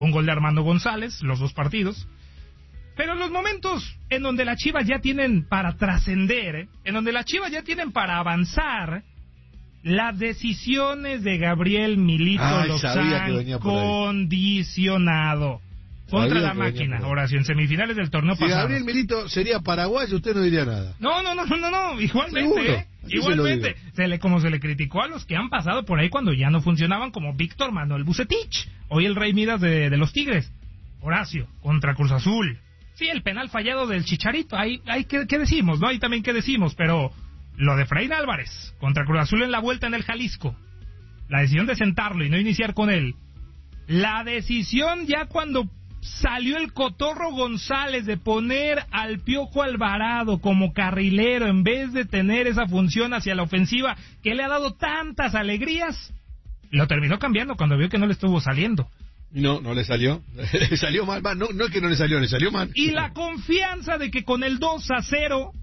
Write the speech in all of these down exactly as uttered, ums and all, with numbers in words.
un gol de Armando González, los dos partidos. Pero los momentos en donde las Chivas ya tienen para trascender, ¿eh? en donde las Chivas ya tienen para avanzar, las decisiones de Gabriel Milito Ay, los han condicionado. Contra la máquina, Horacio, en semifinales del torneo si pasado. Si Gabriel Milito sería paraguayo, usted no diría nada. No, no, no, no, no, no. igualmente, ¿eh? igualmente. Se, se le, como se le criticó a los que han pasado por ahí cuando ya no funcionaban, como Víctor Manuel Bucetich, hoy el Rey Midas de, de los Tigres. Horacio, contra Cruz Azul. Sí, el penal fallado del Chicharito, ahí, ahí ¿qué, qué decimos? ¿No? Ahí también qué decimos, pero lo de Efraín Álvarez contra Cruz Azul en la vuelta en el Jalisco, la decisión de sentarlo y no iniciar con él, la decisión ya cuando salió el Cotorro González de poner al Piojo Alvarado como carrilero en vez de tener esa función hacia la ofensiva que le ha dado tantas alegrías, lo terminó cambiando cuando vio que no le estuvo saliendo. No, no le salió, le salió mal, no, no es que no le salió, le salió mal. Y la confianza de que con el dos a cero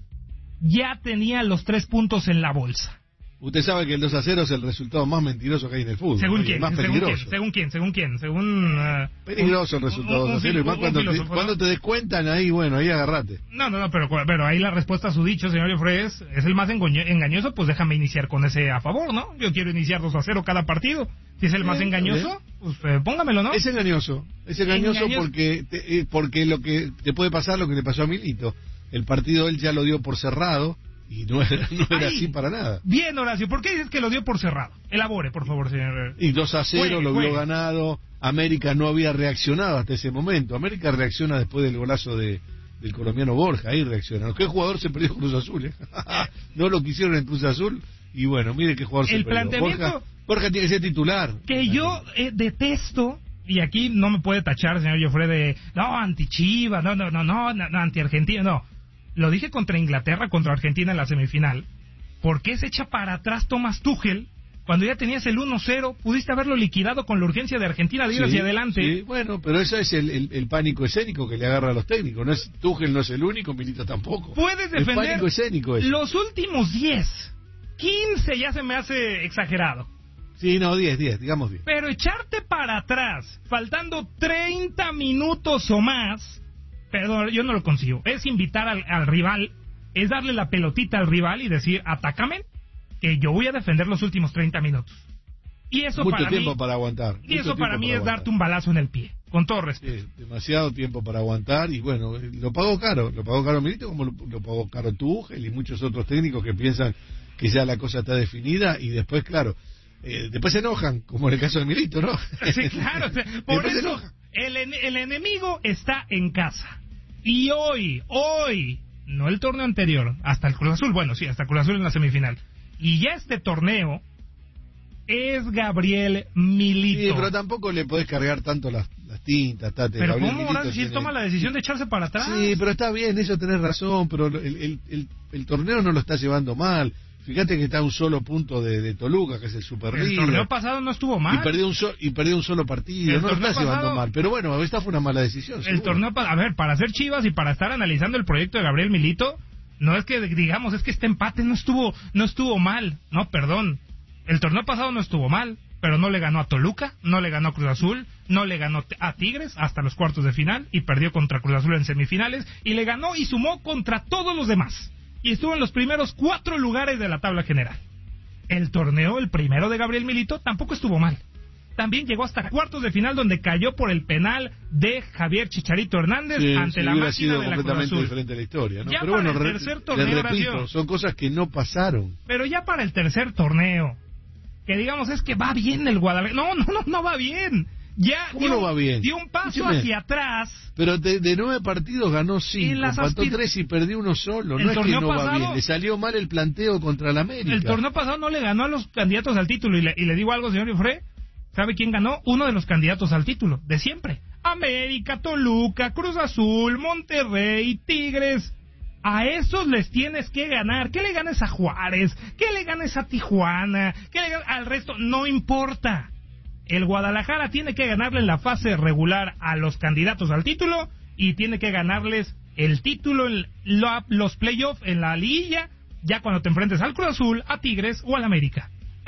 ya tenía los tres puntos en la bolsa. Usted sabe que el dos a cero es el resultado más mentiroso que hay en el fútbol. ¿Según ¿no? quién? Más ¿Según peligroso. quién? ¿Según quién? ¿Según quién? Según... Uh, peligroso el resultado dos a cero, y más cuando, te, cuando te descuentan ahí, bueno, ahí agarrate. No, no, no, pero, pero ahí la respuesta a su dicho, señor Efraín, es, es el más engañoso, pues déjame iniciar con ese a favor, ¿no? Yo quiero iniciar dos a cero cada partido. Si es el más engañoso, pues eh, póngamelo, ¿no? Es engañoso, es engañoso, engañoso. porque te, porque lo que te puede pasar lo que le pasó a Milito. El partido él ya lo dio por cerrado. Y no era, no era Ay, así para nada. Bien, Horacio, ¿por qué dices que lo dio por cerrado? Elabore, por favor, señor. Y dos a cero juegue, lo vio juegue. ganado. América no había reaccionado hasta ese momento. América reacciona después del golazo de, del colombiano Borja. Ahí reacciona. ¿Qué jugador se perdió Cruz Azul? Eh? No lo quisieron en Cruz Azul. Y bueno, mire qué jugador El se perdió. Planteamiento Borja, Borja tiene que ser titular. Que yo eh, detesto. Y aquí no me puede tachar, señor Joffre, de no, anti-Chivas, no, no, no, no, no anti-Argentina, no. Lo dije contra Inglaterra, contra Argentina en la semifinal. ¿Por qué se echa para atrás Thomas Tuchel cuando ya tenías el uno cero? Pudiste haberlo liquidado con la urgencia de Argentina de ir sí, hacia adelante. Sí, bueno, pero eso es el, el, el pánico escénico que le agarra a los técnicos. No es Tuchel no es el único, Milito tampoco. Puedes defender el pánico escénico es. Los últimos diez, quince ya se me hace exagerado. Sí, no, diez, diez, digamos diez. Pero echarte para atrás, faltando treinta minutos o más... Perdón, yo no lo consigo. Es invitar al, al rival, es darle la pelotita al rival y decir, atácame, que yo voy a defender los últimos treinta minutos. Y eso mucho para tiempo mí, para aguantar. Y eso para mí para es darte un balazo en el pie, con todo respeto. Sí, demasiado tiempo para aguantar y bueno, lo pagó caro, lo pagó caro Milito como lo, lo pagó caro Tuchel y muchos otros técnicos que piensan que ya la cosa está definida y después, claro, eh, después se enojan, como en el caso de Milito, ¿no? Sí, claro, por eso el, el enemigo está en casa. Y hoy, hoy, no el torneo anterior, hasta el Cruz Azul, bueno, sí, hasta el Cruz Azul en la semifinal. Y ya este torneo es Gabriel Milito. Sí, pero tampoco le podés cargar tanto las, las tintas, Tate. Pero Gabriel ¿cómo ahora si él toma la decisión de echarse para atrás? Sí, pero está bien, eso tenés razón, pero el, el, el, el torneo no lo está llevando mal. Fíjate que está a un solo punto de, de Toluca, que es el Superlíder. El torneo pasado no estuvo mal. Y perdió un, so, y perdió un solo partido, el no lo está pasado, llevando mal. Pero bueno, esta fue una mala decisión. El seguro. torneo, a ver, para hacer Chivas y para estar analizando el proyecto de Gabriel Milito, no es que digamos, es que este empate no estuvo, no estuvo mal. No, perdón. El torneo pasado no estuvo mal, pero no le ganó a Toluca, no le ganó a Cruz Azul, no le ganó a Tigres hasta los cuartos de final y perdió contra Cruz Azul en semifinales y le ganó y sumó contra todos los demás. Y estuvo en los primeros cuatro lugares de la tabla general. El torneo, el primero de Gabriel Milito, tampoco estuvo mal. También llegó hasta cuartos de final donde cayó por el penal de Javier Chicharito Hernández sí, ante sí, la máquina sido de la completamente Cruz Azul. diferente la historia, ¿no? Ya Pero para bueno, el tercer torneo, les repito, Horacio, son cosas que no pasaron. Pero ya para el tercer torneo, que digamos es que va bien el Guadalajara. No, no, no, no va bien. Ya ¿Cómo dio, no va bien? Dio un paso Escúcheme, hacia atrás. Pero de, de nueve partidos ganó cinco, empató aspir... tres y perdió uno solo. El no es que no pasado, va bien, le salió mal el planteo contra el América. El torneo pasado no le ganó a los candidatos al título. Y le, y le digo algo, señor Ifré. ¿Sabe quién ganó? Uno de los candidatos al título, de siempre. América, Toluca, Cruz Azul, Monterrey, Tigres. A esos les tienes que ganar. ¿Qué le ganes a Juárez? ¿Qué le ganes a Tijuana? ¿Qué le ganes al resto? No importa. El Guadalajara tiene que ganarle en la fase regular a los candidatos al título y tiene que ganarles el título en los playoffs en la liguilla, ya cuando te enfrentes al Cruz Azul, a Tigres o al América.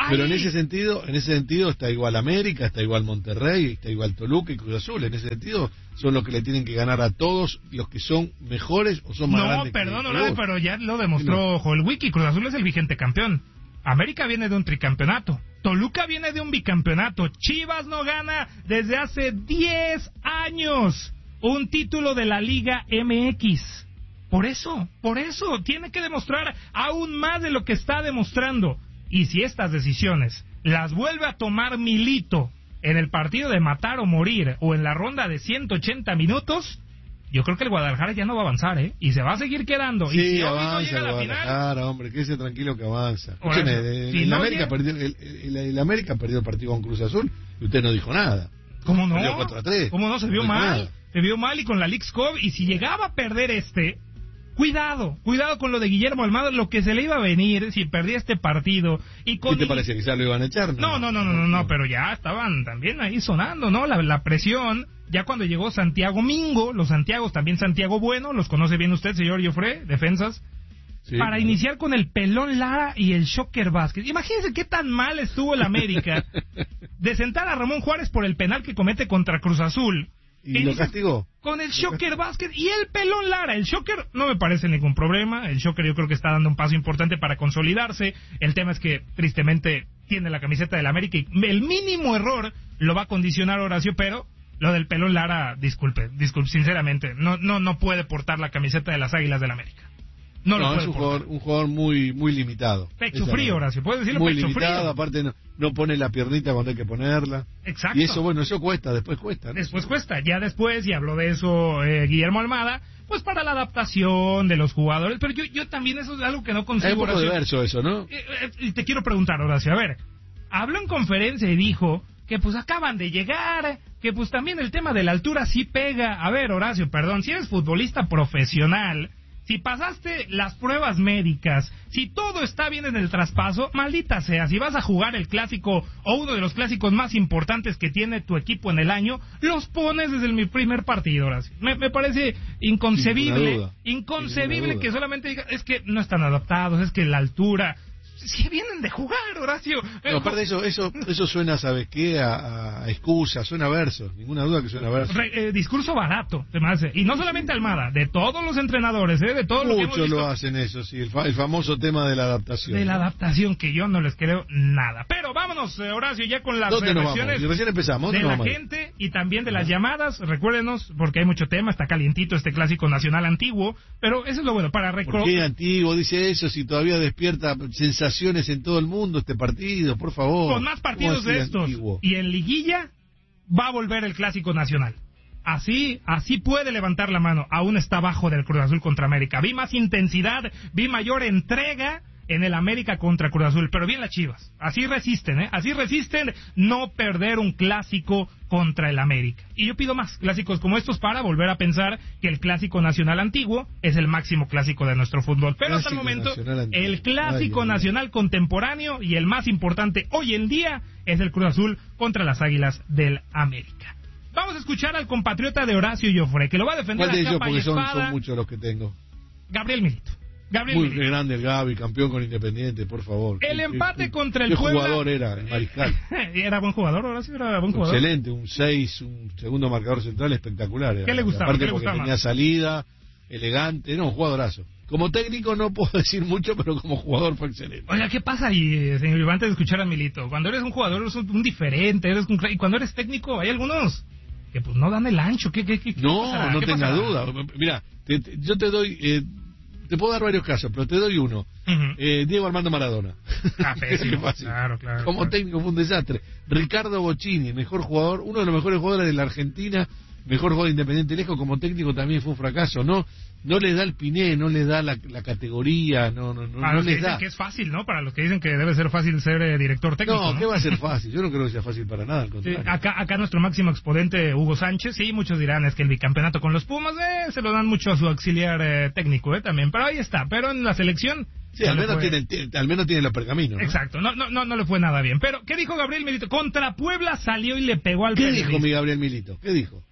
Pero en ese sentido, en ese sentido está igual América, está igual Monterrey, está igual Toluca y Cruz Azul. En ese sentido son los que le tienen que ganar a todos los que son mejores o son más no, grandes. Perdón, que no, perdón, pero ya lo demostró Joel Wiki. Cruz Azul es el vigente campeón. América viene de un tricampeonato. Toluca viene de un bicampeonato. Chivas no gana desde hace diez años un título de la Liga M X. Por eso, por eso, tiene que demostrar aún más de lo que está demostrando. Y si estas decisiones las vuelve a tomar Milito en el partido de matar o morir o en la ronda de ciento ochenta minutos, yo creo que el Guadalajara ya no va a avanzar, ¿eh? Y se va a seguir quedando. Sí, y si avanza no llega el a la Guadalajara, final, hombre, quédese tranquilo que avanza. Escúcheme, el, si el, no América llega... perdió, el, el, el América perdió el partido con Cruz Azul y usted no dijo nada. ¿Cómo no? Perdió cuatro a tres. ¿Cómo no? Se vio no mal. Nada. Se vio mal y con la Leagues Cup. Y si llegaba a perder este... Cuidado, cuidado con lo de Guillermo Almada, lo que se le iba a venir si perdía este partido. Y con ¿Qué te parecía que ya lo iban a echar? No, no, no, no, no, no, pero ya estaban también ahí sonando, ¿no? La, la presión, ya cuando llegó Santiago Mingo, los Santiagos, también Santiago Bueno, los conoce bien usted, señor Joffre, defensas, sí, para claro. iniciar con el Pelón Lara y el Shocker Vázquez. Imagínense qué tan mal estuvo el América de sentar a Ramón Juárez por el penal que comete contra Cruz Azul. ¿Y lo castigó? Con el Shocker Vázquez y el Pelón Lara. El Shocker no me parece ningún problema. El Shocker yo creo que está dando un paso importante para consolidarse. El tema es que, tristemente, tiene la camiseta del América y el mínimo error lo va a condicionar Horacio, pero lo del Pelón Lara, disculpe, disculpe, sinceramente, no no no puede portar la camiseta de las Águilas del América. No, no, no es un jugador, un jugador muy muy limitado. Pecho frío, Horacio, puedes decirlo, muy pecho limitado, frío. Aparte no, no pone la piernita cuando hay que ponerla. Exacto. Y eso, bueno, eso cuesta, después cuesta, ¿no? Después cuesta, ya después, y habló de eso eh, Guillermo Almada, pues para la adaptación de los jugadores, pero yo yo también eso es algo que no consigo. Es un poco de verso eso, ¿no? Y eh, eh, te quiero preguntar, Horacio, a ver, habló en conferencia y dijo que pues acaban de llegar, que pues también el tema de la altura sí pega. A ver, Horacio, perdón, si eres futbolista profesional, si pasaste las pruebas médicas, si todo está bien en el traspaso, maldita sea, si vas a jugar el clásico o uno de los clásicos más importantes que tiene tu equipo en el año, los pones desde el primer partido, Horacio. Me, me parece inconcebible, inconcebible que solamente diga, es que no están adaptados, es que la altura... Si vienen de jugar, Horacio. No, aparte de eso, eso, eso suena, ¿sabes qué? A, a excusa, suena a versos, ninguna duda que suena a versos. Re, eh, discurso barato, te me hace. Y no solamente Almada, de todos los entrenadores, ¿eh? De todos los que hemos Muchos visto. lo hacen eso, sí, el, fa el famoso tema de la adaptación. De la adaptación, que yo no les creo nada. Pero vámonos, eh, Horacio, ya con las reacciones recién empezamos, de la vamos? gente y también de las llamadas. Recuérdenos, porque hay mucho tema, está calientito este clásico nacional antiguo, pero eso es lo bueno, para recordar. ¿Por qué antiguo? Dice eso, si todavía despierta sensaciones en todo el mundo este partido, por favor. Con más partidos de estos antiguo? Y en liguilla va a volver el clásico nacional. Así, así puede levantar la mano. Aún está abajo del Cruz Azul contra América. Vi más intensidad, vi mayor entrega en el América contra Cruz Azul, pero bien las Chivas. Así resisten, ¿eh? Así resisten no perder un clásico contra el América. Y yo pido más clásicos como estos para volver a pensar que el clásico nacional antiguo es el máximo clásico de nuestro fútbol. Pero clásico hasta el momento, el clásico Ay, nacional Dios. contemporáneo y el más importante hoy en día es el Cruz Azul contra las Águilas del América. Vamos a escuchar al compatriota de Horacio Joffre, que lo va a defender a capa y espada. Son, son muchos los que tengo. Gabriel Milito. Gabriel Muy Milito. grande el Gaby, campeón con Independiente, por favor. El ¿Qué, empate qué, contra el qué Puebla. ¿Qué jugador era, el Mariscal? Era buen jugador, ahora sí era buen jugador. Excelente, un seis, un segundo marcador central espectacular. Era. ¿Qué le gustaba? Aparte ¿Qué le porque gustaba tenía salida, elegante, no, un jugadorazo. Como técnico no puedo decir mucho, pero como jugador fue excelente. Oiga, ¿qué pasa ahí, señor Iván, antes de escuchar a Milito? Cuando eres un jugador eres un, un diferente, eres un, y cuando eres técnico hay algunos que pues no dan el ancho. ¿Qué, qué, qué, no, pasará? no ¿Qué tenga pasará? duda. Mira, te, te, yo te doy... Eh, Te puedo dar varios casos, pero te doy uno. Uh-huh. eh, Diego Armando Maradona. Ah, pésimo. claro, claro. Como claro. técnico fue un desastre. Ricardo Bocchini, mejor jugador, uno de los mejores jugadores de la Argentina, mejor jugador Independiente lejos, como técnico también fue un fracaso. No no le da el piné, no le da la, la categoría, no no no, Para no los que les dicen da. que es fácil, ¿no? Para los que dicen que debe ser fácil ser eh, director técnico. No, ¿no? ¿qué va a ser fácil? Yo no creo que sea fácil para nada, al contrario. Sí, acá, acá nuestro máximo exponente, Hugo Sánchez, sí, muchos dirán es que el bicampeonato con los Pumas, eh, se lo dan mucho a su auxiliar eh, técnico, eh, también, pero ahí está, pero en la selección... Sí, al menos, tiene, al menos tiene los pergaminos, ¿no? Exacto, no, no, no, no le fue nada bien. Pero, ¿qué dijo Gabriel Milito? Contra Puebla salió y le pegó al ¿Qué periodista. dijo mi Gabriel Milito? ¿Qué dijo?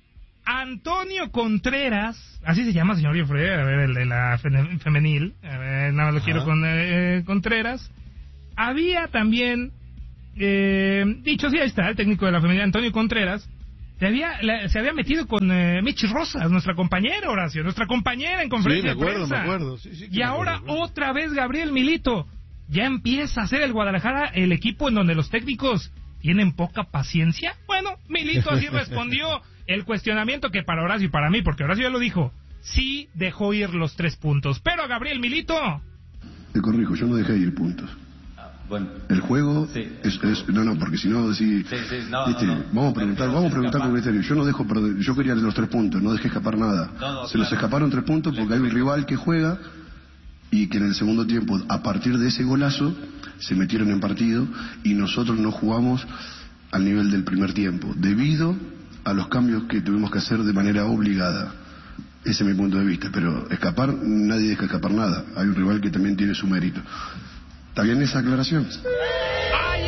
Antonio Contreras, así se llama, señor Joffre, a ver, el de la femenil, a ver, nada más lo Ajá. quiero con eh, Contreras. Había también eh, dicho sí, ahí está, el técnico de la femenina, Antonio Contreras, se había, la, se había metido con eh, Michi Rosas, nuestra compañera, Horacio, nuestra compañera en conferencia sí, me acuerdo, de prensa. Me acuerdo, sí, sí, y ahora acuerdo. otra vez Gabriel Milito. Ya empieza a ser el Guadalajara el equipo en donde los técnicos tienen poca paciencia. Bueno, Milito así respondió el cuestionamiento que para Horacio y para mí, porque Horacio ya lo dijo, sí dejó ir los tres puntos. Pero a Gabriel Milito... Te corrijo, yo no dejé ir puntos. Bueno, el juego sí. es, es no no porque si no si sí, sí, no, este, no, no. vamos a preguntar no vamos a preguntar con criterio. Yo no dejo perder, yo quería los tres puntos, no dejé escapar nada. No, no, se claro. los escaparon tres puntos porque hay un rival que juega y que en el segundo tiempo, a partir de ese golazo, se metieron en partido y nosotros no jugamos al nivel del primer tiempo debido a los cambios que tuvimos que hacer de manera obligada. Ese es mi punto de vista, pero escapar, nadie deja escapar nada. Hay un rival que también tiene su mérito. ¿Está bien esa aclaración? ¡Ahí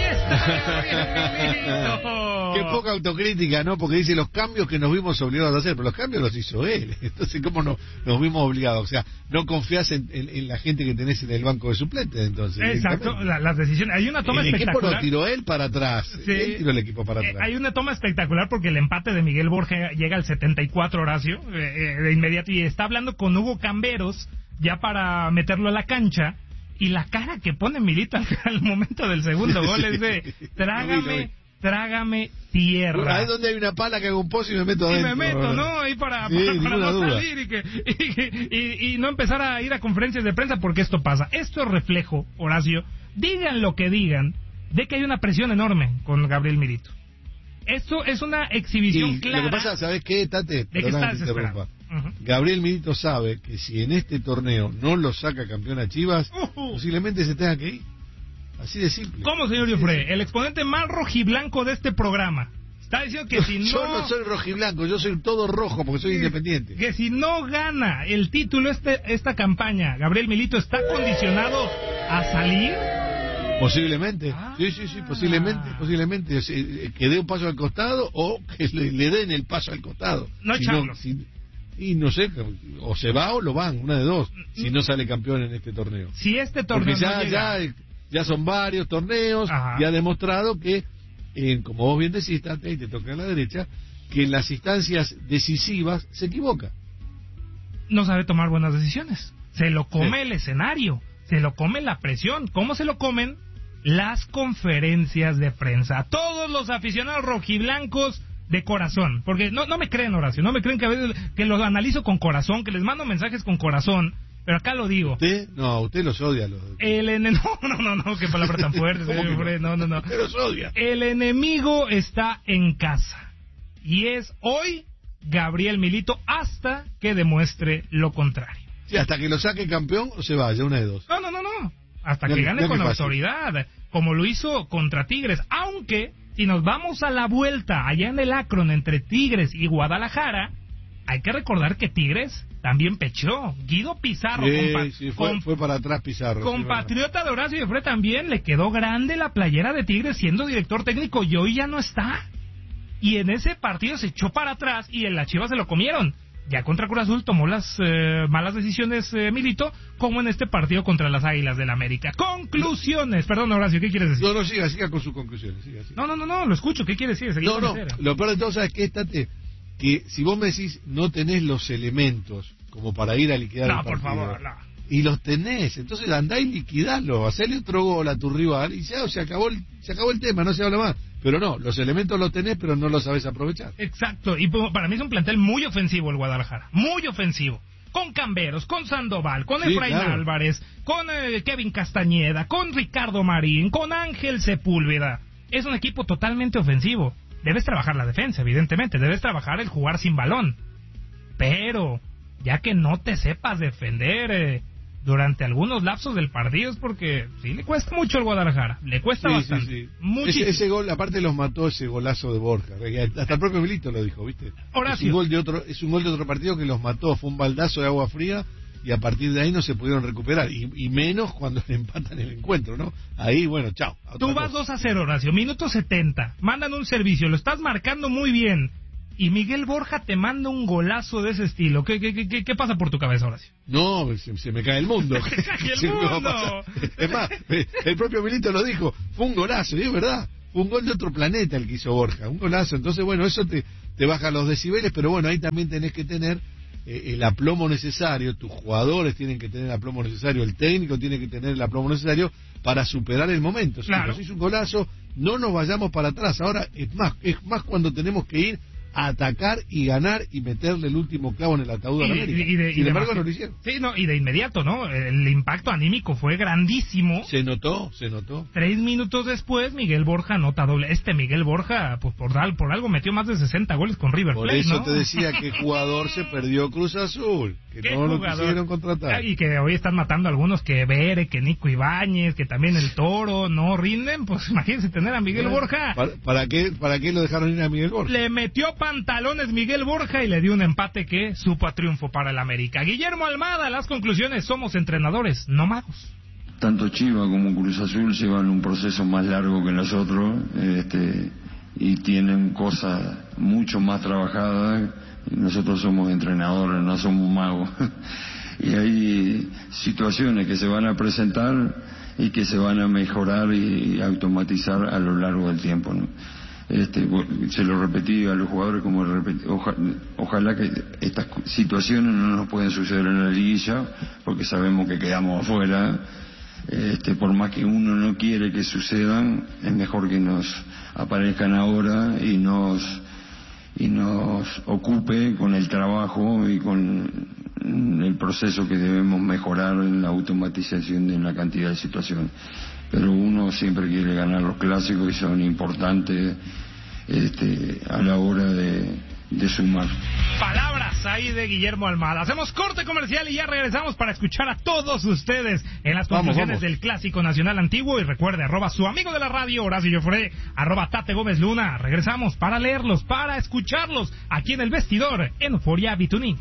está! Qué poca autocrítica, ¿no? Porque dice los cambios que nos vimos obligados a hacer, pero los cambios los hizo él. Entonces, ¿cómo no, nos vimos obligados? O sea, no confías en, en, en la gente que tenés en el banco de suplentes, entonces. Exacto, la, las decisiones. Hay una toma el espectacular. El equipo lo tiró él para atrás. Sí. Él tiró el equipo para atrás. Eh, hay una toma espectacular porque el empate de Miguel Borja llega al setenta y cuatro, Horacio, eh, eh, de inmediato, y está hablando con Hugo Camberos ya para meterlo a la cancha. Y la cara que pone Milito al, al momento del segundo gol es de trágame, trágame tierra. Ahí es donde hay una pala que hago un pozo y me meto adentro. Y me meto, ¿no? Ahí para, sí, para, para no duda. salir y, que, y, y, y no empezar a ir a conferencias de prensa porque esto pasa. Esto es reflejo, Horacio, digan lo que digan, de que hay una presión enorme con Gabriel Milito. Esto es una exhibición y clara. Lo que pasa, ¿sabes qué, Tate? De que está desesperado. Uh-huh. Gabriel Milito sabe que si en este torneo no lo saca campeón a Chivas, uh-huh. posiblemente se tenga que ir. Así de simple. ¿Cómo, señor Yofre? El exponente más rojiblanco de este programa está diciendo que si no... Yo no soy rojiblanco, yo soy todo rojo porque soy independiente. Que si no gana el título este esta campaña, Gabriel Milito está condicionado a salir... Posiblemente, ah. sí, sí, sí, posiblemente, posiblemente, que dé un paso al costado o que le, le den el paso al costado. No si echarlo. No, si, y no sé, o se va o lo van, una de dos, si no sale campeón en este torneo. Si este torneo Porque ya, no llega... ya, ya son varios torneos, Ajá. y ha demostrado que, eh, como vos bien decís, Tate, y te toca a la derecha, que en las instancias decisivas se equivoca. No sabe tomar buenas decisiones. Se lo come sí. el escenario, se lo come la presión. ¿Cómo se lo comen? Las conferencias de prensa. Todos los aficionados rojiblancos de corazón, porque no no me creen, Horacio, no me creen que a veces que los analizo con corazón, que les mando mensajes con corazón, pero acá lo digo. ¿Usted? No, usted los odia. Los... El ene... No, no, no, no, qué palabra tan fuerte. señor, no, no, no. Usted los odia. El enemigo está en casa. Y es hoy Gabriel Milito hasta que demuestre lo contrario. Sí, hasta que lo saque campeón o se vaya, una de dos. No, no, no, no. Hasta ya que que, gane con fácil. autoridad, como lo hizo contra Tigres. Aunque, si nos vamos a la vuelta allá en el Akron entre Tigres y Guadalajara, hay que recordar que Tigres también pechó. Guido Pizarro, sí, compa- sí, fue, com- fue para atrás Pizarro. compatriota sí, de Horacio Yofre, también le quedó grande la playera de Tigres siendo director técnico y hoy ya no está. Y en ese partido se echó para atrás y en la Chivas se lo comieron. Ya contra Cruz Azul tomó las eh, malas decisiones eh, Milito, como en este partido contra las Águilas del América. Conclusiones. Perdón, Horacio, ¿qué quieres decir? No, no, siga, siga con sus conclusiones. Siga, siga. No, no, no, no, lo escucho. ¿Qué quieres decir? No, no, lo peor de todo, ¿sabes qué? Estate, que si vos me decís no tenés los elementos como para ir a liquidar no, el partido. por favor, no. Y los tenés, entonces andá y liquidalo, hacele otro gol a tu rival y ya se acabó el, se acabó el tema, no se habla más. Pero no, los elementos los tenés, pero no los sabés aprovechar. Exacto, y para mí es un plantel muy ofensivo el Guadalajara, muy ofensivo. Con Camberos, con Sandoval, con Sí, Efraín claro. Álvarez, con eh, Kevin Castañeda, con Ricardo Marín, con Ángel Sepúlveda. Es un equipo totalmente ofensivo. Debes trabajar la defensa, evidentemente, debes trabajar el jugar sin balón. Pero, ya que no te sepas defender... Eh, durante algunos lapsos del partido es porque sí le cuesta mucho al Guadalajara, le cuesta Sí, bastante, sí, sí. muchísimo. Ese, ese gol, aparte los mató ese golazo de Borja, hasta el propio Milito lo dijo, ¿viste? Horacio. Es un gol de otro, es un gol de otro partido que los mató, fue un baldazo de agua fría y a partir de ahí no se pudieron recuperar, y, y menos cuando le empatan el encuentro, ¿no? Ahí, bueno, chao. Tú vas dos a cero, Horacio, minuto setenta, mandan un servicio, lo estás marcando muy bien, y Miguel Borja te manda un golazo de ese estilo. ¿Qué, qué, qué, qué pasa por tu cabeza, Horacio? No, se, se me cae el mundo. Se cae el Se mundo. Es más, el propio Milito lo dijo, fue un golazo, y es verdad, fue un gol de otro planeta el que hizo Borja, un golazo. Entonces, bueno, eso te, te baja los decibeles, pero bueno, ahí también tenés que tener eh, el aplomo necesario, tus jugadores tienen que tener el aplomo necesario, el técnico tiene que tener el aplomo necesario para superar el momento. Si claro. nos hizo un golazo, no nos vayamos para atrás. Ahora es más, es más cuando tenemos que ir a atacar y ganar y meterle el último clavo en el ataúd a la América. Y de, Sin y embargo, de, no lo hicieron. Sí, no, y de inmediato, ¿no? El impacto anímico fue grandísimo. Se notó, se notó. Tres minutos después, Miguel Borja anota doble. Este Miguel Borja, pues por, por algo metió más de sesenta goles con River Plate, Por eso ¿no? te decía que jugador se perdió Cruz Azul, que no lo quisieron contratar. Y que hoy están matando a algunos, que Bere, que Nico Ibáñez, que también el Toro, no rinden. Pues imagínense tener a Miguel bueno, Borja. ¿Para, para, qué, ¿Para qué lo dejaron ir a Miguel Borja? Le metió pantalones Miguel Borja y le dio un empate que supo a triunfo para el América. Guillermo Almada, las conclusiones: somos entrenadores, no magos. Tanto Chiva como Cruz Azul llevan un proceso más largo que nosotros, este, y tienen cosas mucho más trabajadas. Nosotros somos entrenadores, no somos magos. Y hay situaciones que se van a presentar y que se van a mejorar y automatizar a lo largo del tiempo, ¿no? Este, se lo repetí a los jugadores como repetí, oja, ojalá que estas situaciones no nos pueden suceder en la liguilla, porque sabemos que quedamos afuera. Este, por más que uno no quiere que sucedan, es mejor que nos aparezcan ahora y nos y nos ocupe con el trabajo y con el proceso que debemos mejorar en la automatización de la cantidad de situaciones. Pero uno siempre quiere ganar los clásicos y son importantes este, a la hora de, de sumar. Palabras ahí de Guillermo Almada. Hacemos corte comercial y ya regresamos para escuchar a todos ustedes en las conclusiones vamos, vamos. del Clásico Nacional Antiguo. Y recuerde, arroba su amigo de la radio, Horacio Joffre, arroba Tate Gómez Luna. Regresamos para leerlos, para escucharlos aquí en El Vestidor, en Euforia Bituní.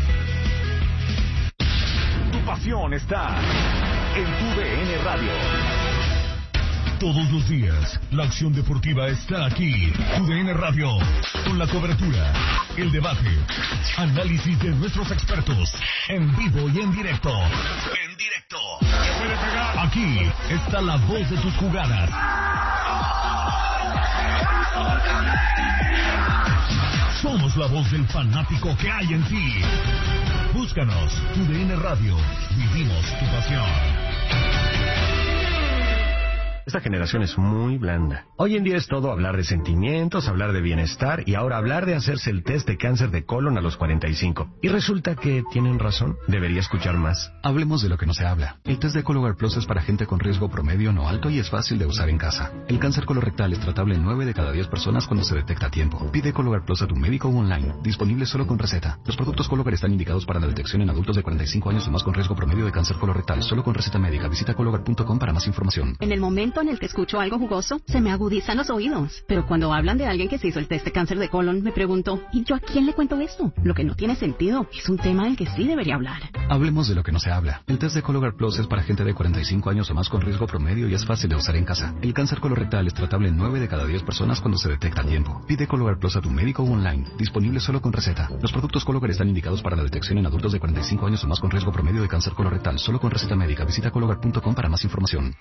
Tu pasión está en tu D N Radio. Todos los días, la acción deportiva está aquí. Tu D N Radio, con la cobertura, el debate, análisis de nuestros expertos, en vivo y en directo. En directo. Aquí está la voz de tus jugadas. Somos la voz del fanático que hay en ti. Búscanos, Tu D N Radio. Vivimos tu pasión. Esta generación es muy blanda. Hoy en día es todo hablar de sentimientos, hablar de bienestar y ahora hablar de hacerse el test de cáncer de colon a los cuarenta y cinco. Y resulta que tienen razón. Debería escuchar más. Hablemos de lo que no se habla. El test de Cologuard Plus es para gente con riesgo promedio no alto y es fácil de usar en casa. El cáncer colorectal es tratable en nueve de cada diez personas cuando se detecta a tiempo. Pide Cologuard Plus a tu médico o online. Disponible solo con receta. Los productos Cologuard están indicados para la detección en adultos de cuarenta y cinco años o más con riesgo promedio de cáncer colorectal. Solo con receta médica. Visita cologuard punto com para más información. En el momento en el que escucho algo jugoso, se me agudizan los oídos. Pero cuando hablan de alguien que se hizo el test de cáncer de colon, me pregunto, ¿y yo a quién le cuento esto? Lo que no tiene sentido. Es un tema del que sí debería hablar. Hablemos de lo que no se habla. El test de Cologuard Plus es para gente de cuarenta y cinco años o más con riesgo promedio y es fácil de usar en casa. El cáncer colorectal es tratable en nueve de cada diez personas cuando se detecta a tiempo. Pide Cologuard Plus a tu médico o online. Disponible solo con receta. Los productos Cologuard están indicados para la detección en adultos de cuarenta y cinco años o más con riesgo promedio de cáncer colorectal. Solo con receta médica. Visita cologuard punto com para más información.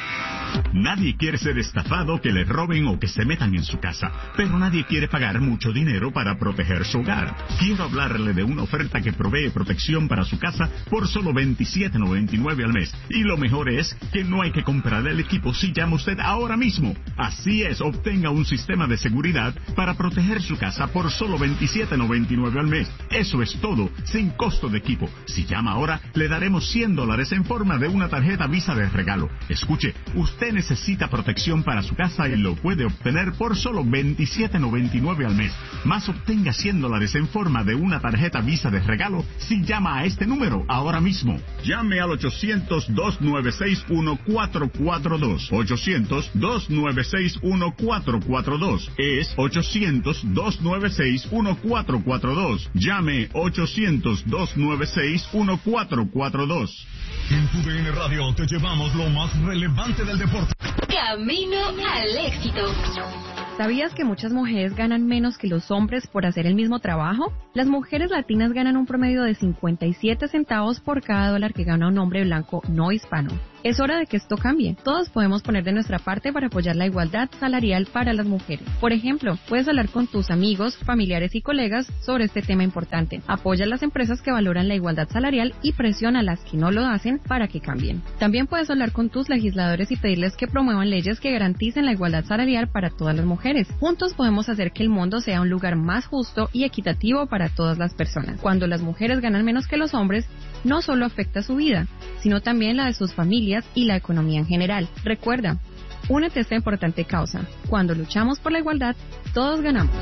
Nadie quiere ser estafado, que le roben o que se metan en su casa, pero nadie quiere pagar mucho dinero para proteger su hogar. Quiero hablarle de una oferta que provee protección para su casa por solo veintisiete noventa y nueve al mes. Y lo mejor es que no hay que comprar el equipo si llama usted ahora mismo. Así es, obtenga un sistema de seguridad para proteger su casa por solo veintisiete noventa y nueve al mes. Eso es todo, sin costo de equipo. Si llama ahora, le daremos cien dólares en forma de una tarjeta Visa de regalo. Escuche, usted necesita protección para su casa y lo puede obtener por solo veintisiete noventa y nueve al mes. Más obtenga cien dólares en forma de una tarjeta Visa de regalo si llama a este número ahora mismo. Llame al ochocientos, dos nueve seis, uno cuatro cuatro dos. ochocientos, dos nueve seis, uno cuatro cuatro dos. Es ochocientos, dos nueve seis, uno cuatro cuatro dos. Llame ochocientos, dos nueve seis, uno cuatro cuatro dos. En tu D N Radio te llevamos lo más relevante del deporte. Camino al éxito. ¿Sabías que muchas mujeres ganan menos que los hombres por hacer el mismo trabajo? Las mujeres latinas ganan un promedio de cincuenta y siete centavos por cada dólar que gana un hombre blanco no hispano. Es hora de que esto cambie. Todos podemos poner de nuestra parte para apoyar la igualdad salarial para las mujeres. Por ejemplo, puedes hablar con tus amigos, familiares y colegas sobre este tema importante. Apoya a las empresas que valoran la igualdad salarial y presiona a las que no lo hacen para que cambien. También puedes hablar con tus legisladores y pedirles que promuevan leyes que garanticen la igualdad salarial para todas las mujeres. Juntos podemos hacer que el mundo sea un lugar más justo y equitativo para todas las personas. Cuando las mujeres ganan menos que los hombres, no solo afecta su vida, sino también la de sus familias y la economía en general. Recuerda, únete a esta importante causa. Cuando luchamos por la igualdad, todos ganamos.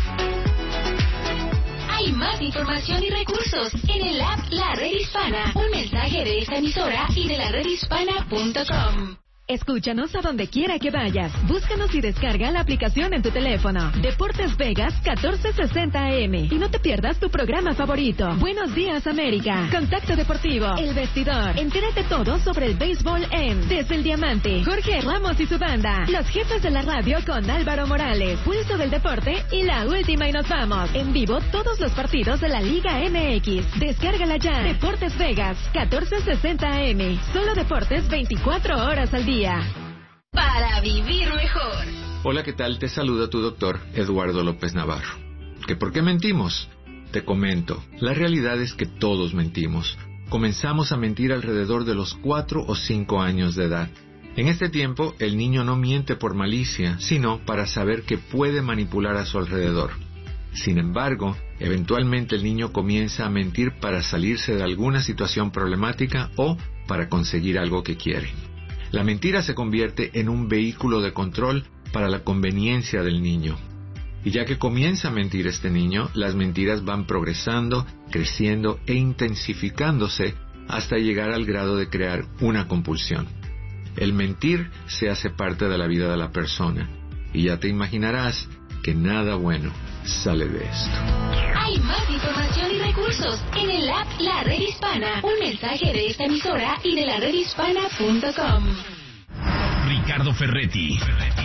Hay más información y recursos en el app La Red Hispana. Un mensaje de esta emisora y de la red hispana punto com. Escúchanos a donde quiera que vayas. Búscanos y descarga la aplicación en tu teléfono. Deportes Vegas catorce sesenta A M. Y no te pierdas tu programa favorito. Buenos días, América. Contacto Deportivo. El Vestidor. Entérate todo sobre el béisbol en Desde el Diamante. Jorge Ramos y su banda. Los jefes de la radio con Álvaro Morales. Pulso del Deporte y la última y nos vamos. En vivo todos los partidos de la Liga M X. Descárgala ya. Deportes Vegas catorce sesenta A M. Solo deportes veinticuatro horas al día. Para vivir mejor. Hola, ¿qué tal? Te saluda tu doctor Eduardo López Navarro. ¿Que por qué mentimos? Te comento, la realidad es que todos mentimos. Comenzamos a mentir alrededor de los cuatro o cinco años de edad. En este tiempo, el niño no miente por malicia, sino para saber que puede manipular a su alrededor. Sin embargo, eventualmente el niño comienza a mentir para salirse de alguna situación problemática o para conseguir algo que quiere. La mentira se convierte en un vehículo de control para la conveniencia del niño. Y ya que comienza a mentir este niño, las mentiras van progresando, creciendo e intensificándose hasta llegar al grado de crear una compulsión. El mentir se hace parte de la vida de la persona, y ya te imaginarás que nada bueno sale de esto. Hay más información y recursos en el app La Red Hispana. Un mensaje de esta emisora y de la red hispana punto com. Ricardo Ferretti,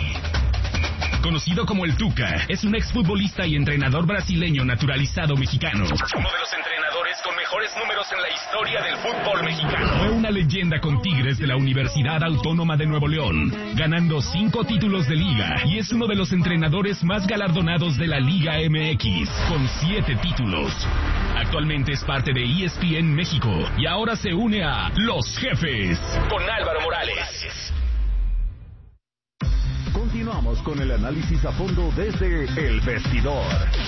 conocido como el Tuca, es un exfutbolista y entrenador brasileño naturalizado mexicano. Uno de los entrenadores con mejores números en la historia del fútbol mexicano. Fue una leyenda con Tigres de la Universidad Autónoma de Nuevo León, ganando cinco títulos de liga, y es uno de los entrenadores más galardonados de la Liga M X, con siete títulos. Actualmente es parte de E S P N México y ahora se une a Los Jefes con Álvaro Morales. Continuamos con el análisis a fondo desde El Vestidor.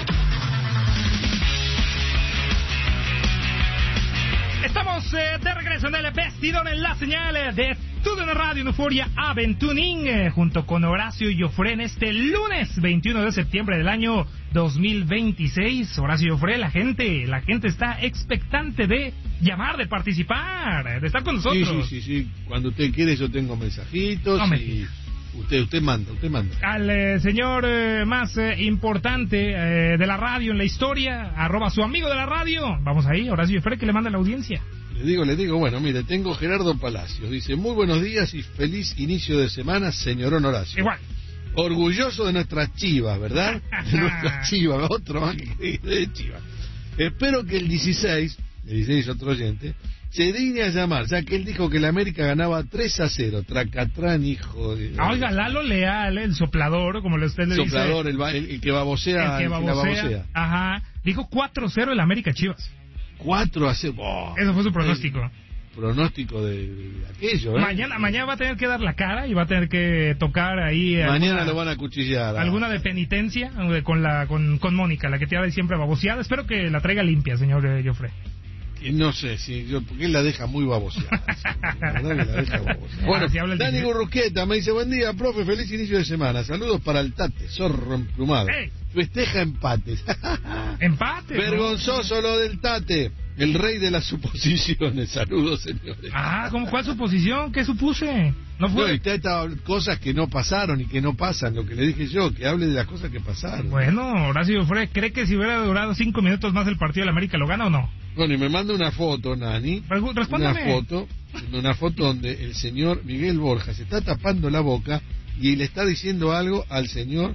Estamos eh, de regreso en El Vestidor, en la señal de Tu D N Radio en Euforia Aventuning, eh, junto con Horacio Joffre en este lunes veintiuno de septiembre del año dos mil veintiséis. Horacio Joffre, la gente, la gente está expectante de llamar, de participar, de estar con nosotros. Sí, sí, sí, sí. Cuando usted quiere yo tengo mensajitos no y... Usted, usted manda, usted manda. Al eh, señor eh, más eh, importante eh, de la radio en la historia, arroba su amigo de la radio. Vamos ahí, Horacio Joffre, que le manda a la audiencia. Le digo, le digo, bueno, mire, tengo Gerardo Palacios. Dice, muy buenos días y feliz inicio de semana, señorón Horacio. Igual. Orgulloso de nuestras chivas, ¿verdad? De nuestras chivas, otro más que de chivas. Espero que el dieciséis, el dieciséis otro oyente, se digne a llamar, ya que él dijo que la América ganaba tres a cero. Tracatrán, hijo de... Ah, oiga, Lalo Leal, el soplador, como usted le soplador, dice. El, el, el que babosea. El que babosea, el que babosea. Ajá. Dijo cuatro cero el América Chivas. cuatro a cero. Oh, Eso fue su pronóstico. Pronóstico de, de aquello, ¿eh? Mañana, mañana va a tener que dar la cara y va a tener que tocar ahí... Mañana alguna, lo van a cuchillar. ¿Ah? Alguna de penitencia con la con, con Mónica, la que te habla siempre baboseada. Espero que la traiga limpia, señor eh, Joffre. No sé, si yo, porque él la deja muy baboseada. La verdad que la deja baboseada. Bueno, ah, si Dani Gurrusqueta me dice, buen día, profe, feliz inicio de semana. Saludos para el Tate, zorro emplumado. Hey. Festeja empates. ¿Empate? Vergonzoso ¿no? Lo del Tate, el rey de las suposiciones. Saludos, señores. Ah, ¿cómo, ¿cuál suposición? ¿Qué supuse? No fue. No, está, está, cosas que no pasaron y que no pasan, lo que le dije yo, que hable de las cosas que pasaron. Bueno, Horacio Joffre, ¿cree que si hubiera durado cinco minutos más el partido de la América lo gana o no? Bueno, y me manda una foto, Nani. Respóndame. Una foto, una foto donde el señor Miguel Borja se está tapando la boca y le está diciendo algo al señor